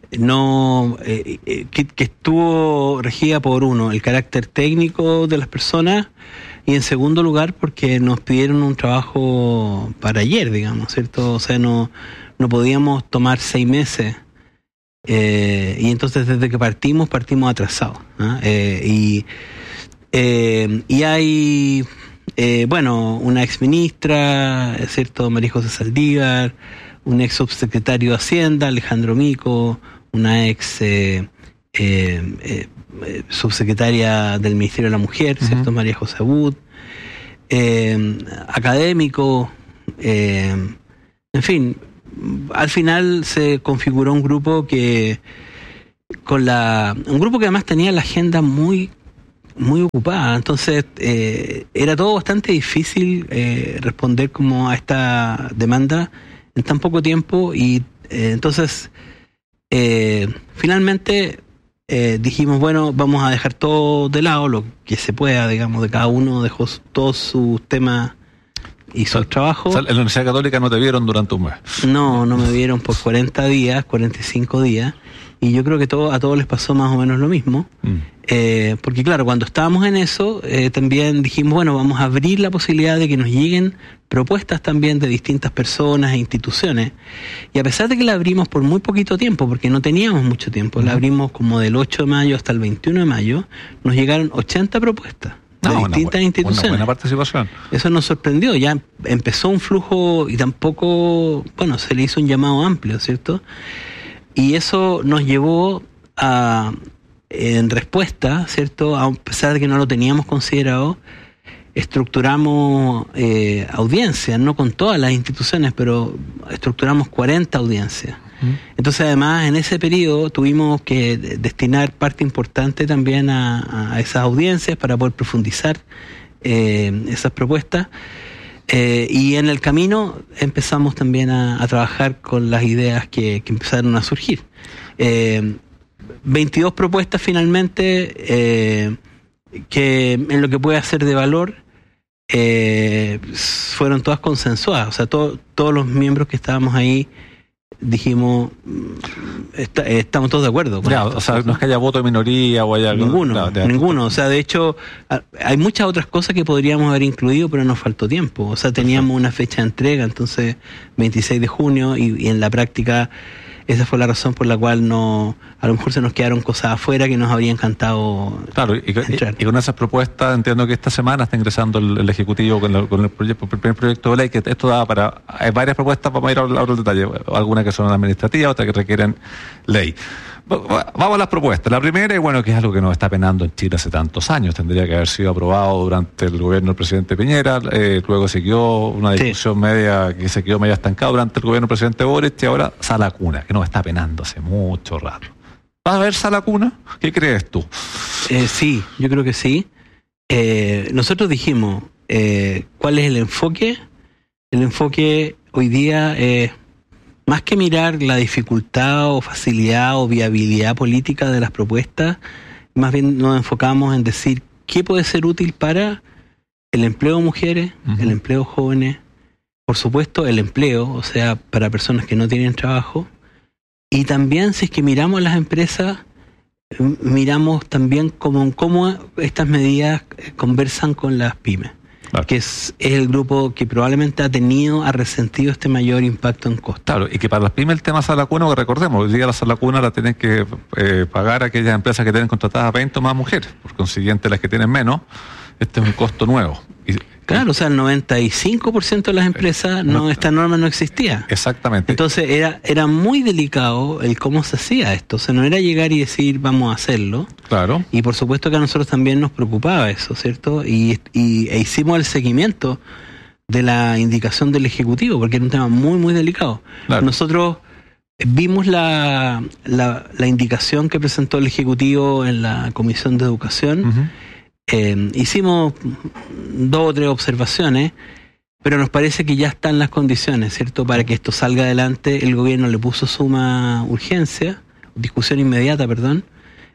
[SPEAKER 16] estuvo regida por el carácter técnico de las personas, y en segundo lugar porque nos pidieron un trabajo para ayer, digamos, ¿cierto? O sea, no podíamos tomar 6 meses, y entonces desde que partimos atrasados, ¿no? Y hay bueno, una ex ministra, ¿cierto? María José Saldívar, un ex subsecretario de Hacienda, Alejandro Mico, una ex subsecretaria del Ministerio de la Mujer, ¿cierto? María José Abud, académico, en fin, al final se configuró un grupo que además tenía la agenda muy ocupada, entonces era todo bastante difícil responder como a esta demanda en tan poco tiempo y entonces finalmente dijimos, bueno, vamos a dejar todo de lado, lo que se pueda, digamos, de cada uno dejó todos sus temas y su trabajo.
[SPEAKER 15] O sea, en la Universidad Católica no te vieron durante un mes.
[SPEAKER 16] No me vieron por 40 días, 45 días, y yo creo que a todos les pasó más o menos lo mismo. Porque claro, cuando estábamos en eso, también dijimos, bueno, vamos a abrir la posibilidad de que nos lleguen propuestas también de distintas personas e instituciones. Y a pesar de que la abrimos por muy poquito tiempo, porque no teníamos mucho tiempo, la abrimos como del 8 de mayo hasta el 21 de mayo, nos llegaron 80 propuestas de distintas instituciones.
[SPEAKER 15] Una buena participación.
[SPEAKER 16] Eso nos sorprendió, ya empezó un flujo y tampoco, bueno, se le hizo un llamado amplio, ¿cierto? Y eso nos llevó a, en respuesta, ¿cierto? A pesar de que no lo teníamos considerado, estructuramos audiencias, no con todas las instituciones, pero estructuramos 40 audiencias. Entonces, además, en ese periodo tuvimos que destinar parte importante también a esas audiencias para poder profundizar esas propuestas. Y en el camino empezamos también a trabajar con las ideas que empezaron a surgir. 22 propuestas finalmente que en lo que puede ser de valor fueron todas consensuadas. O sea, todos los miembros que estábamos ahí dijimos, estamos todos de acuerdo con esto.
[SPEAKER 15] O sea, no es que haya voto de minoría o haya algo.
[SPEAKER 16] Ninguno. O sea, de hecho, hay muchas otras cosas que podríamos haber incluido, pero nos faltó tiempo. O sea, teníamos una fecha de entrega, entonces 26 de junio, y en la práctica esa fue la razón por la cual a lo mejor se nos quedaron cosas afuera que nos habría encantado.
[SPEAKER 15] Claro, y con esas propuestas entiendo que esta semana está ingresando el Ejecutivo con el primer proyecto de ley, que esto da para... Hay varias propuestas, vamos a ir a hablar del detalle, algunas que son administrativas, otras que requieren ley. Vamos a las propuestas. La primera, y bueno, que es algo que nos está penando en Chile hace tantos años, tendría que haber sido aprobado durante el gobierno del presidente Piñera, luego siguió una discusión que se quedó media estancada durante el gobierno del presidente Boric, y ahora sala cuna, que nos está penando hace mucho rato. ¿Va a haber sala cuna? ¿Qué crees tú?
[SPEAKER 16] Sí, yo creo que sí. Nosotros dijimos, ¿cuál es el enfoque? El enfoque hoy día es más que mirar la dificultad o facilidad o viabilidad política de las propuestas, más bien nos enfocamos en decir qué puede ser útil para el empleo de mujeres, el empleo de jóvenes, por supuesto el empleo, o sea, para personas que no tienen trabajo, y también si es que miramos las empresas, miramos también cómo estas medidas conversan con las pymes. Claro. Que es el grupo que probablemente ha resentido este mayor impacto en costos.
[SPEAKER 15] Claro, y que para las pymes el tema sala cuna, que recordemos, hoy día la sala cuna la tienen que pagar aquellas empresas que tienen contratadas a 20 o más mujeres, por consiguiente las que tienen menos, este es un costo nuevo.
[SPEAKER 16] Claro, o sea, el 95% de las empresas esta norma no existía.
[SPEAKER 15] Exactamente.
[SPEAKER 16] Entonces era muy delicado el cómo se hacía esto. O sea, no era llegar y decir vamos a hacerlo.
[SPEAKER 15] Claro.
[SPEAKER 16] Y por supuesto que a nosotros también nos preocupaba eso, ¿cierto? E hicimos el seguimiento de la indicación del Ejecutivo, porque era un tema muy, muy delicado. Claro. Nosotros vimos la indicación que presentó el Ejecutivo en la Comisión de Educación. Hicimos 2 o 3 observaciones, pero nos parece que ya están las condiciones, ¿cierto? Para que esto salga adelante. El gobierno le puso suma urgencia, discusión inmediata, perdón,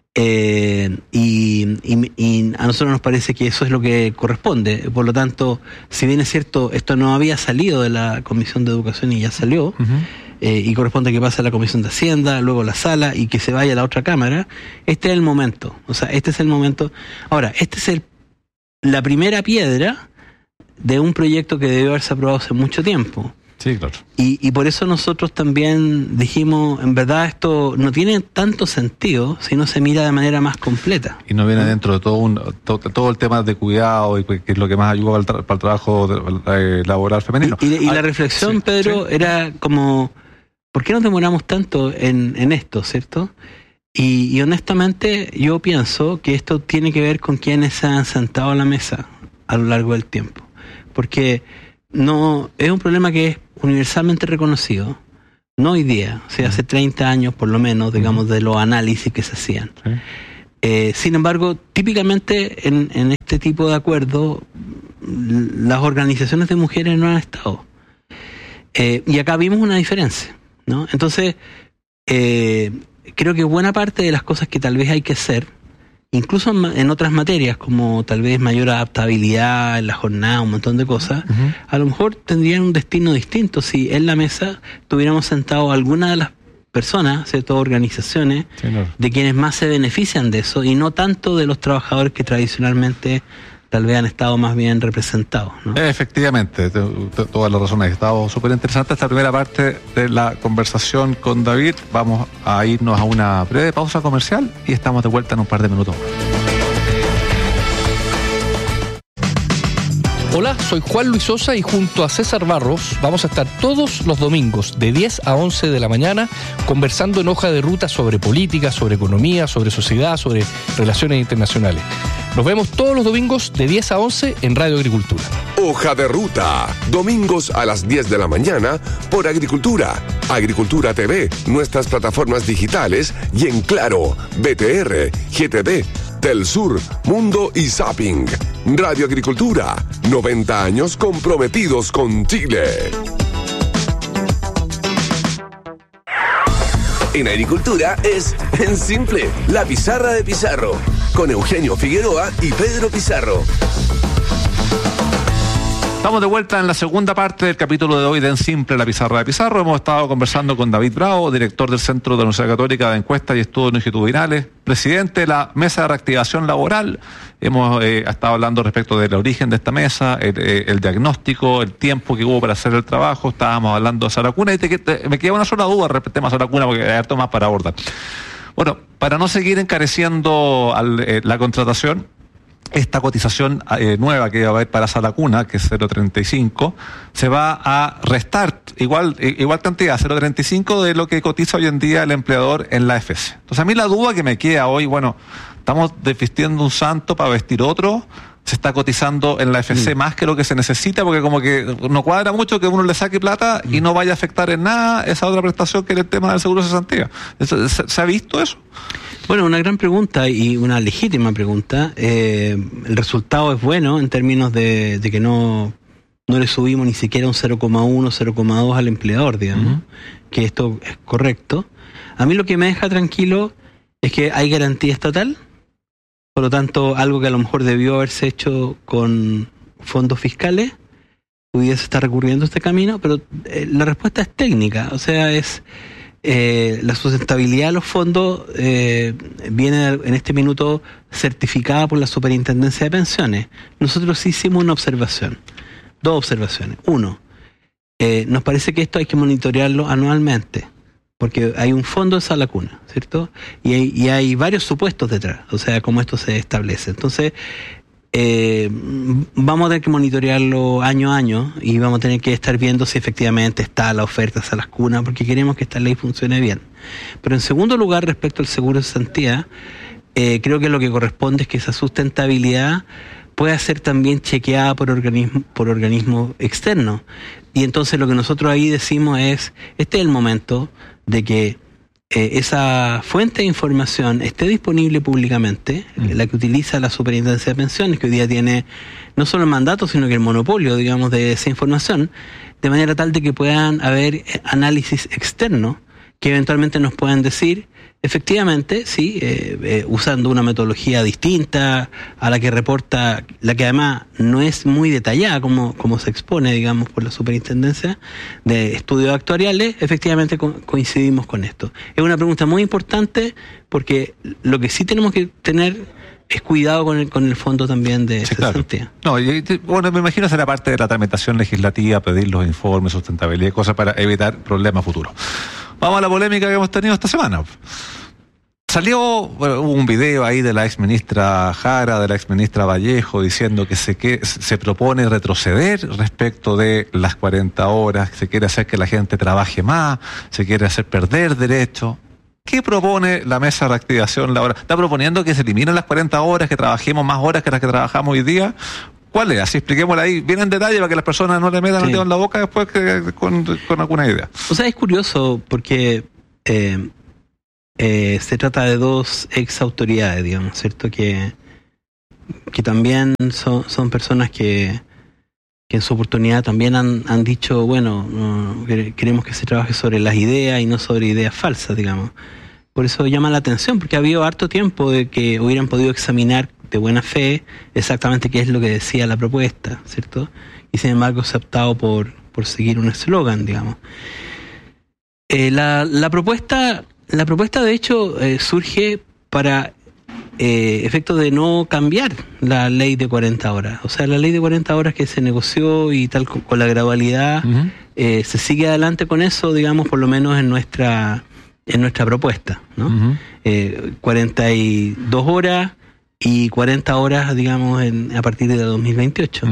[SPEAKER 16] y a nosotros nos parece que eso es lo que corresponde. Por lo tanto, si bien es cierto, esto no había salido de la Comisión de Educación y ya salió, y corresponde que pase a la Comisión de Hacienda, luego la sala y que se vaya a la otra Cámara, este es el momento. O sea, este es el momento. Ahora, este es la primera piedra de un proyecto que debió haberse aprobado hace mucho tiempo.
[SPEAKER 15] Sí, claro.
[SPEAKER 16] Y por eso nosotros también dijimos, en verdad esto no tiene tanto sentido si no se mira de manera más completa.
[SPEAKER 15] Y no viene dentro de todo el tema de cuidado, y que es lo que más ayuda para el trabajo laboral femenino.
[SPEAKER 16] Y la reflexión, sí, Pedro, era como, ¿por qué nos demoramos tanto en esto, cierto? Y honestamente yo pienso que esto tiene que ver con quienes se han sentado a la mesa a lo largo del tiempo. Porque no es un problema que es universalmente reconocido, no hoy día, o sea, hace 30 años por lo menos, digamos, de los análisis que se hacían. Sin embargo, típicamente en este tipo de acuerdos, las organizaciones de mujeres no han estado. Y acá vimos una diferencia, ¿no? Entonces, creo que buena parte de las cosas que tal vez hay que hacer, incluso en otras materias, como tal vez mayor adaptabilidad en la jornada, un montón de cosas, a lo mejor tendrían un destino distinto si en la mesa tuviéramos sentado alguna de las personas, ¿cierto? Organizaciones, sí, no, de quienes más se benefician de eso, y no tanto de los trabajadores que tradicionalmente tal vez han estado más bien representados, ¿no?
[SPEAKER 15] Efectivamente, todas las razones. Ha estado súper interesante esta primera parte de la conversación con David. Vamos a irnos a una breve pausa comercial y estamos de vuelta en un par de minutos.
[SPEAKER 17] Hola, soy Juan Luis Sosa y junto a César Barros vamos a estar todos los domingos de 10 a 11 de la mañana conversando en Hoja de Ruta sobre política, sobre economía, sobre sociedad, sobre relaciones internacionales. Nos vemos todos los domingos de 10 a 11 en Radio Agricultura.
[SPEAKER 8] Hoja de Ruta, domingos a las 10 de la mañana por Agricultura, Agricultura TV, nuestras plataformas digitales y en Claro, BTR, GTD, Telsur, Mundo y Zapping. Radio Agricultura, 90 años comprometidos con Chile. En Agricultura es En Simple, la pizarra de Pizarro, con Eugenio Figueroa y Pedro Pizarro.
[SPEAKER 15] Estamos de vuelta en la segunda parte del capítulo de hoy de En Simple, la pizarra de Pizarro. Hemos estado conversando con David Bravo, director del Centro de la Universidad Católica de Encuestas y Estudios Longitudinales, presidente de la Mesa de Reactivación Laboral. Hemos estado hablando respecto del origen de esta mesa, el diagnóstico, el tiempo que hubo para hacer el trabajo. Estábamos hablando de Saracuna y me queda una sola duda respecto al tema Saracuna porque hay harto más para abordar. Bueno, para no seguir encareciendo la contratación, esta cotización nueva que va a haber para Saracuna, que es 0.35, se va a restar igual cantidad, 0.35 de lo que cotiza hoy en día el empleador en la AFC. Entonces a mí la duda que me queda hoy, bueno, estamos desvistiendo un santo para vestir otro, se está cotizando en la AFC más que lo que se necesita, porque como que no cuadra mucho que uno le saque plata y no vaya a afectar en nada esa otra prestación que es el tema del seguro de cesantía. ¿Se ha visto eso?
[SPEAKER 16] Bueno, una gran pregunta y una legítima pregunta. El resultado es bueno en términos de que no le subimos ni siquiera un 0,1, 0,2 al empleador, digamos, que esto es correcto. A mí lo que me deja tranquilo es que hay garantía estatal, por lo tanto, algo que a lo mejor debió haberse hecho con fondos fiscales, pudiese estar recurriendo a este camino, pero la respuesta es técnica, o sea, es la sustentabilidad de los fondos viene en este minuto certificada por la Superintendencia de Pensiones. Nosotros sí hicimos una observación, dos observaciones. Uno, nos parece que esto hay que monitorearlo anualmente, porque hay un fondo de Saracuna, ¿cierto? Y hay varios supuestos detrás, o sea, cómo esto se establece. Entonces, vamos a tener que monitorearlo año a año y vamos a tener que estar viendo si efectivamente está la oferta a las cunas, porque queremos que esta ley funcione bien. Pero en segundo lugar, respecto al seguro de cesantía, creo que lo que corresponde es que esa sustentabilidad pueda ser también chequeada por organismos externos. Y entonces lo que nosotros ahí decimos es, este es el momento de que esa fuente de información esté disponible públicamente, la que utiliza la Superintendencia de Pensiones, que hoy día tiene no solo el mandato, sino que el monopolio, digamos, de esa información, de manera tal de que puedan haber análisis externos que eventualmente nos puedan decir, efectivamente, sí, usando una metodología distinta a la que reporta, la que además no es muy detallada como se expone, digamos, por la Superintendencia de Estudios Actuariales, efectivamente coincidimos con esto. Es una pregunta muy importante porque lo que sí tenemos que tener es cuidado con el fondo también de cesantía.
[SPEAKER 15] No, bueno, me imagino será parte de la tramitación legislativa, pedir los informes, sustentabilidad y cosas para evitar problemas futuros. Vamos a la polémica que hemos tenido esta semana. Salió un video ahí de la exministra Jara, de la exministra Vallejo, diciendo que se propone retroceder respecto de las 40 horas, se quiere hacer que la gente trabaje más, se quiere hacer perder derechos. ¿Qué propone la mesa de reactivación laboral? ¿Está proponiendo que se eliminen las 40 horas, que trabajemos más horas que las que trabajamos hoy día? ¿Cuál es? Así expliquémosla ahí bien en detalle para que las personas no le metan el dedo en la boca después con alguna idea.
[SPEAKER 16] O sea, es curioso porque se trata de dos ex autoridades, digamos, ¿cierto? Que también son personas que en su oportunidad también han dicho, bueno, queremos que se trabaje sobre las ideas y no sobre ideas falsas, digamos. Por eso llama la atención, porque ha habido harto tiempo de que hubieran podido examinar de buena fe exactamente qué es lo que decía la propuesta, ¿cierto? Y sin embargo se ha optado por seguir un eslogan, digamos. La propuesta de hecho surge para efectos de no cambiar la ley de 40 horas. O sea, la ley de 40 horas que se negoció y tal con la gradualidad, se sigue adelante con eso, digamos, por lo menos en nuestra propuesta, ¿no? 42 horas y 40 horas, digamos, a partir de 2028.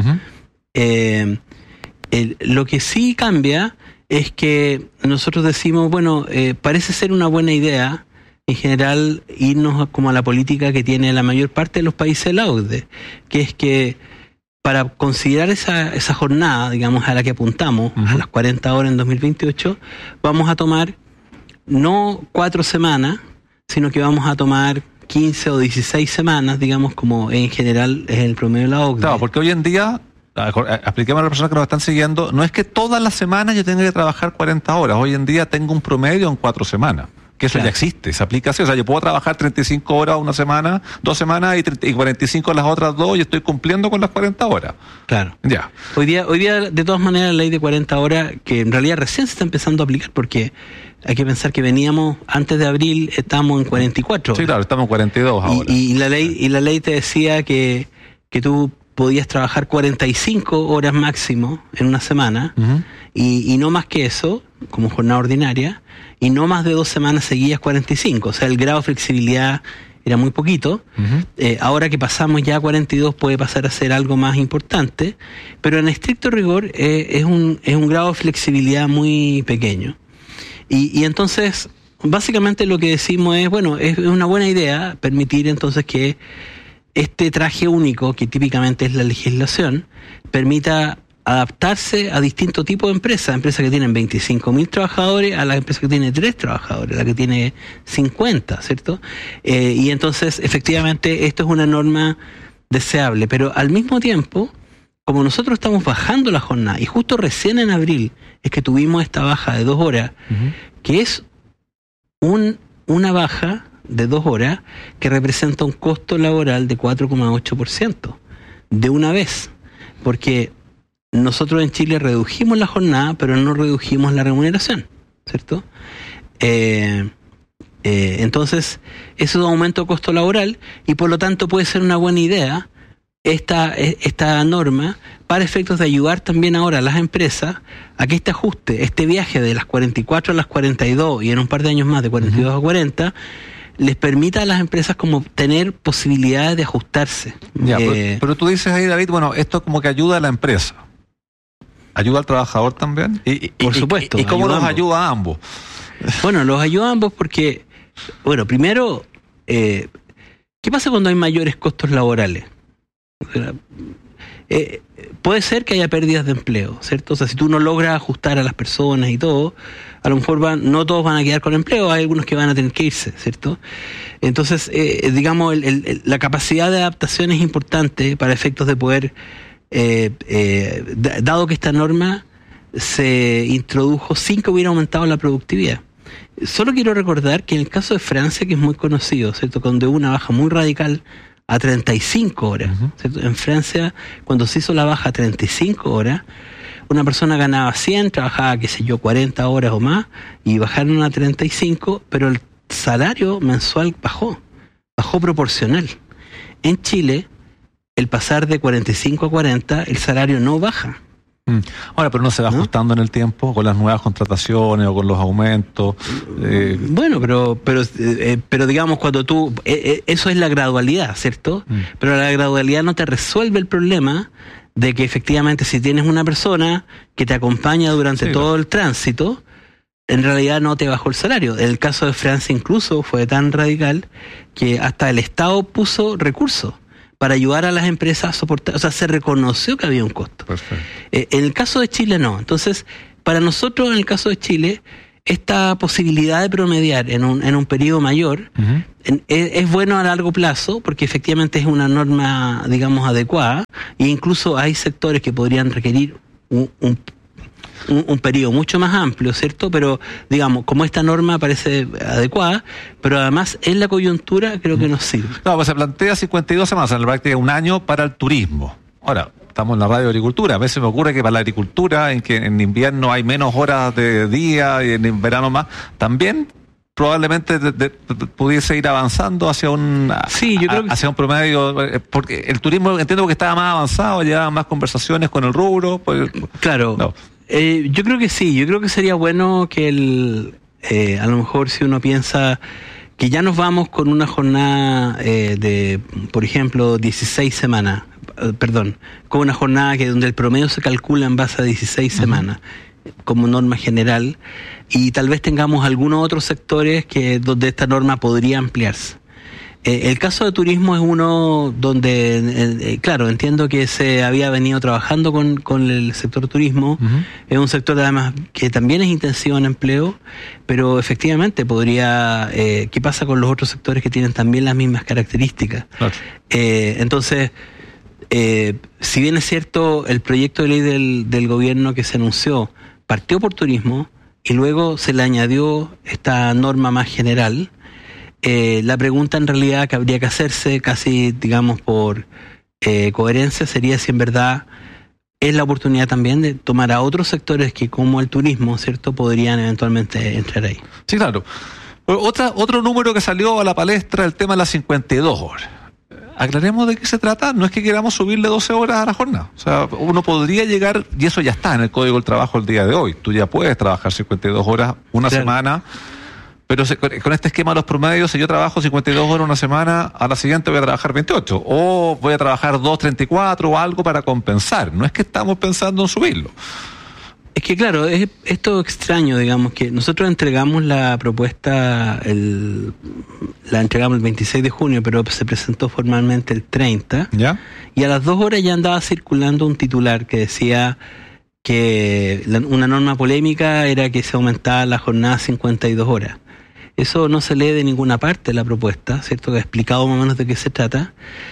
[SPEAKER 16] Lo que sí cambia es que nosotros decimos, bueno, parece ser una buena idea en general irnos como a la política que tiene la mayor parte de los países de la OCDE, que es que para considerar esa jornada, digamos, a la que apuntamos, a las 40 horas en 2028, vamos a tomar no 4 semanas, sino que vamos a tomar 15 o 16 semanas, digamos, como en general es el promedio de la OCDE.
[SPEAKER 15] Claro, porque hoy en día, expliquemos a las personas que nos están siguiendo, no es que todas las semanas yo tenga que trabajar 40 horas, hoy en día tengo un promedio en 4 semanas. Que eso ya existe, se aplica así. O sea, yo puedo trabajar 35 horas una semana, 2 semanas y 45 las otras 2 y estoy cumpliendo con las 40 horas.
[SPEAKER 16] Claro.
[SPEAKER 15] Ya.
[SPEAKER 16] Hoy día, de todas maneras, la ley de 40 horas, que en realidad recién se está empezando a aplicar porque hay que pensar que veníamos, antes de abril, estábamos en 44 horas.
[SPEAKER 15] Sí, claro, estamos en 42 ahora.
[SPEAKER 16] Y la ley te decía que tú podías trabajar 45 horas máximo en una semana y no más que eso, como jornada ordinaria, y no más de 2 semanas seguidas 45. O sea, el grado de flexibilidad era muy poquito. Ahora que pasamos ya a 42 puede pasar a ser algo más importante, pero en estricto rigor es un grado de flexibilidad muy pequeño. Y entonces, básicamente lo que decimos es, bueno, es una buena idea permitir entonces que este traje único, que típicamente es la legislación, permita adaptarse a distintos tipos de empresas que tienen 25.000 trabajadores a las empresas que tienen 3 trabajadores, la que tiene 50, ¿cierto? Y entonces, efectivamente, esto es una norma deseable, pero al mismo tiempo, como nosotros estamos bajando la jornada, y justo recién en abril es que tuvimos esta baja de 2 horas, que es una baja de 2 horas que representa un costo laboral de 4,8% de una vez, porque nosotros en Chile redujimos la jornada, pero no redujimos la remuneración, ¿cierto? Entonces, eso es un aumento de costo laboral y por lo tanto puede ser una buena idea esta norma para efectos de ayudar también ahora a las empresas a que este ajuste, este viaje de las 44 a las 42 y en un par de años más de 42 a 40, les permita a las empresas como tener posibilidades de ajustarse.
[SPEAKER 15] Ya, pero tú dices ahí, David, bueno, esto como que ayuda a la empresa. ¿Ayuda al trabajador también?
[SPEAKER 16] Por supuesto.
[SPEAKER 15] ¿Y cómo nos ayuda a ambos?
[SPEAKER 16] Bueno, los ayuda a ambos porque, bueno, primero, ¿qué pasa cuando hay mayores costos laborales? Puede ser que haya pérdidas de empleo, ¿cierto? O sea, si tú no logras ajustar a las personas y todo, a lo mejor no todos van a quedar con empleo, hay algunos que van a tener que irse, ¿cierto? Entonces, digamos, la capacidad de adaptación es importante para efectos de poder, dado que esta norma se introdujo sin que hubiera aumentado la productividad. Solo quiero recordar que en el caso de Francia, que es muy conocido, ¿cierto? Donde hubo una baja muy radical a 35 horas. ¿Cierto? En Francia, cuando se hizo la baja a 35 horas, una persona ganaba 100, trabajaba, 40 horas o más, y bajaron a 35, pero el salario mensual bajó proporcional. en Chile, el pasar de 45 a 40, el salario no baja.
[SPEAKER 15] Ahora, pero no se va ajustando en el tiempo con las nuevas contrataciones o con los aumentos.
[SPEAKER 16] Bueno, pero digamos, cuando tú... eso es la gradualidad, ¿cierto? Pero la gradualidad no te resuelve el problema de que efectivamente si tienes una persona que te acompaña durante todo el tránsito, en realidad no te bajó el salario. El caso de Francia incluso fue tan radical que hasta el Estado puso recursos para ayudar a las empresas a soportar, o sea, se reconoció que había un costo. En el caso de Chile no. Entonces, para nosotros, en el caso de Chile, esta posibilidad de promediar en un periodo mayor es bueno a largo plazo, porque efectivamente es una norma, digamos, adecuada, e incluso hay sectores que podrían requerir un periodo mucho más amplio, ¿cierto? Pero, digamos, como esta norma parece adecuada, pero además en la coyuntura creo que nos sirve.
[SPEAKER 15] No, pues se plantea 52 semanas, en la práctica un año para el turismo. Ahora, estamos en la radio de agricultura, a veces me ocurre que para la agricultura, en que en invierno hay menos horas de día y en verano más, también probablemente pudiese ir avanzando hacia hacia un promedio, porque el turismo entiendo que estaba más avanzado, llevaban más conversaciones con el rubro. Pues,
[SPEAKER 16] claro. No. Yo creo que sí, yo creo que sería bueno que a lo mejor si uno piensa que ya nos vamos con una jornada de, por ejemplo, 16 semanas, con una jornada donde el promedio se calcula en base a 16 semanas, como norma general, y tal vez tengamos algunos otros sectores donde esta norma podría ampliarse. El caso de turismo es uno donde, claro, entiendo que se había venido trabajando con el sector turismo. Es un sector además que también es intensivo en empleo, pero efectivamente podría... ¿qué pasa con los otros sectores que tienen también las mismas características? Claro. Entonces, si bien es cierto, el proyecto de ley del gobierno que se anunció partió por turismo y luego se le añadió esta norma más general, la pregunta en realidad que habría que hacerse, casi digamos por coherencia, sería si en verdad es la oportunidad también de tomar a otros sectores que, como el turismo, ¿cierto?, podrían eventualmente entrar ahí.
[SPEAKER 15] Sí, claro. Otro número que salió a la palestra, el tema de las 52 horas. Aclaremos de qué se trata. No es que queramos subirle 12 horas a la jornada. O sea, uno podría llegar, y eso ya está en el Código del Trabajo el día de hoy. Tú ya puedes trabajar 52 horas una semana. Pero con este esquema de los promedios, si yo trabajo 52 horas una semana, a la siguiente voy a trabajar 28. O voy a trabajar 2.34 o algo para compensar. No es que estamos pensando en subirlo.
[SPEAKER 16] Es que claro, es todo extraño, digamos, que nosotros entregamos la propuesta, la entregamos el 26 de junio, pero se presentó formalmente el 30. ¿Ya? Y a las 2 horas ya andaba circulando un titular que decía que una norma polémica era que se aumentaba la jornada a 52 horas. Eso no se lee de ninguna parte de la propuesta, ¿cierto? Que ha explicado más o menos de qué se trata.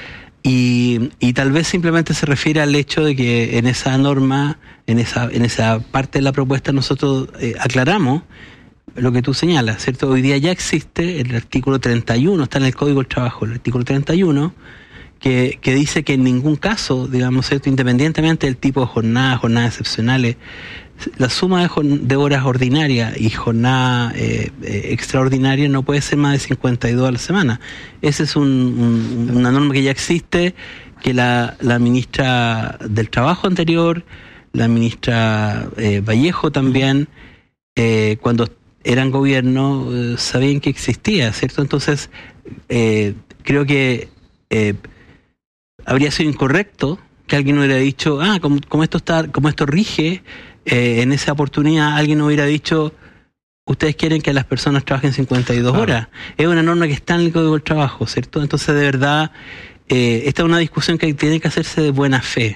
[SPEAKER 16] Y tal vez simplemente se refiere al hecho de que en esa norma, en esa parte de la propuesta, nosotros aclaramos lo que tú señalas, ¿cierto? Hoy día ya existe el artículo 31, está en el Código del Trabajo, el artículo 31, que dice que en ningún caso, digamos, ¿cierto?, independientemente del tipo de jornadas excepcionales, la suma de horas ordinarias y jornada extraordinaria no puede ser más de 52 a la semana. Esa es una norma que ya existe, que la ministra del Trabajo anterior, la ministra Vallejo también, cuando eran gobierno, sabían que existía, ¿cierto? Entonces, creo que habría sido incorrecto que alguien hubiera dicho, como esto rige, en esa oportunidad alguien hubiera dicho, ustedes quieren que las personas trabajen 52 horas. Es una norma que está en el Código del Trabajo, ¿cierto? Entonces, de verdad, esta es una discusión que tiene que hacerse de buena fe.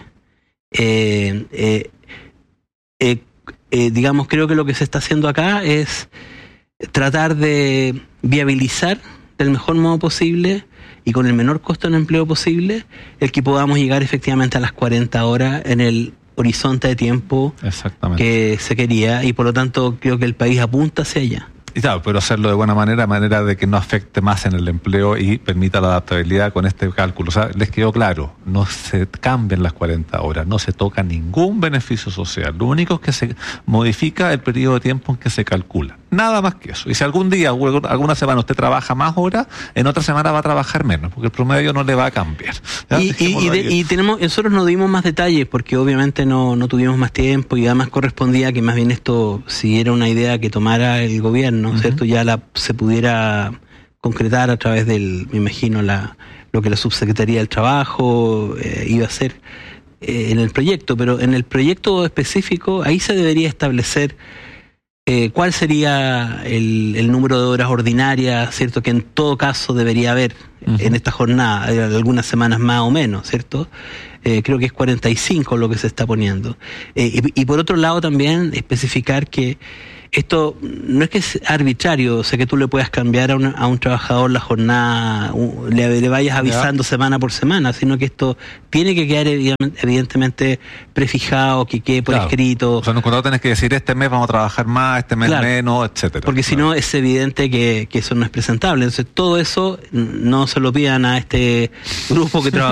[SPEAKER 16] Digamos, creo que lo que se está haciendo acá es tratar de viabilizar del mejor modo posible y con el menor costo en empleo posible el que podamos llegar efectivamente a las 40 horas en el horizonte de tiempo que se quería, y por lo tanto creo que el país apunta hacia allá.
[SPEAKER 15] Y claro, pero hacerlo de buena manera de que no afecte más en el empleo y permita la adaptabilidad con este cálculo. O sea, les quedó claro, no se cambian las 40 horas, no se toca ningún beneficio social. Lo único es que se modifica el periodo de tiempo en que se calcula. Nada más que eso. Y si algún día o alguna semana usted trabaja más horas, en otra semana va a trabajar menos, porque el promedio no le va a cambiar.
[SPEAKER 16] Y nosotros no dimos más detalles porque obviamente no tuvimos más tiempo, y además correspondía que más bien esto, si era una idea que tomara el gobierno, ¿cierto? Ya se pudiera concretar a través del, me imagino, lo que la Subsecretaría del Trabajo iba a hacer en el proyecto, pero en el proyecto específico ahí se debería establecer cuál sería el número de horas ordinarias, ¿cierto? Que en todo caso debería haber en esta jornada, algunas semanas más o menos, ¿cierto? Creo que es 45 lo que se está poniendo. Y por otro lado también especificar que esto no es que es arbitrario, o sea, que tú le puedas cambiar a un trabajador la jornada, le vayas avisando semana por semana, sino que esto tiene que quedar evidentemente prefijado, que quede por escrito.
[SPEAKER 15] O sea, en un contrato tenés que decir, este mes vamos a trabajar más, este mes menos, etcétera.
[SPEAKER 16] Porque si no, es evidente que eso no es presentable. Entonces, todo eso no se lo pidan a este grupo que trabaja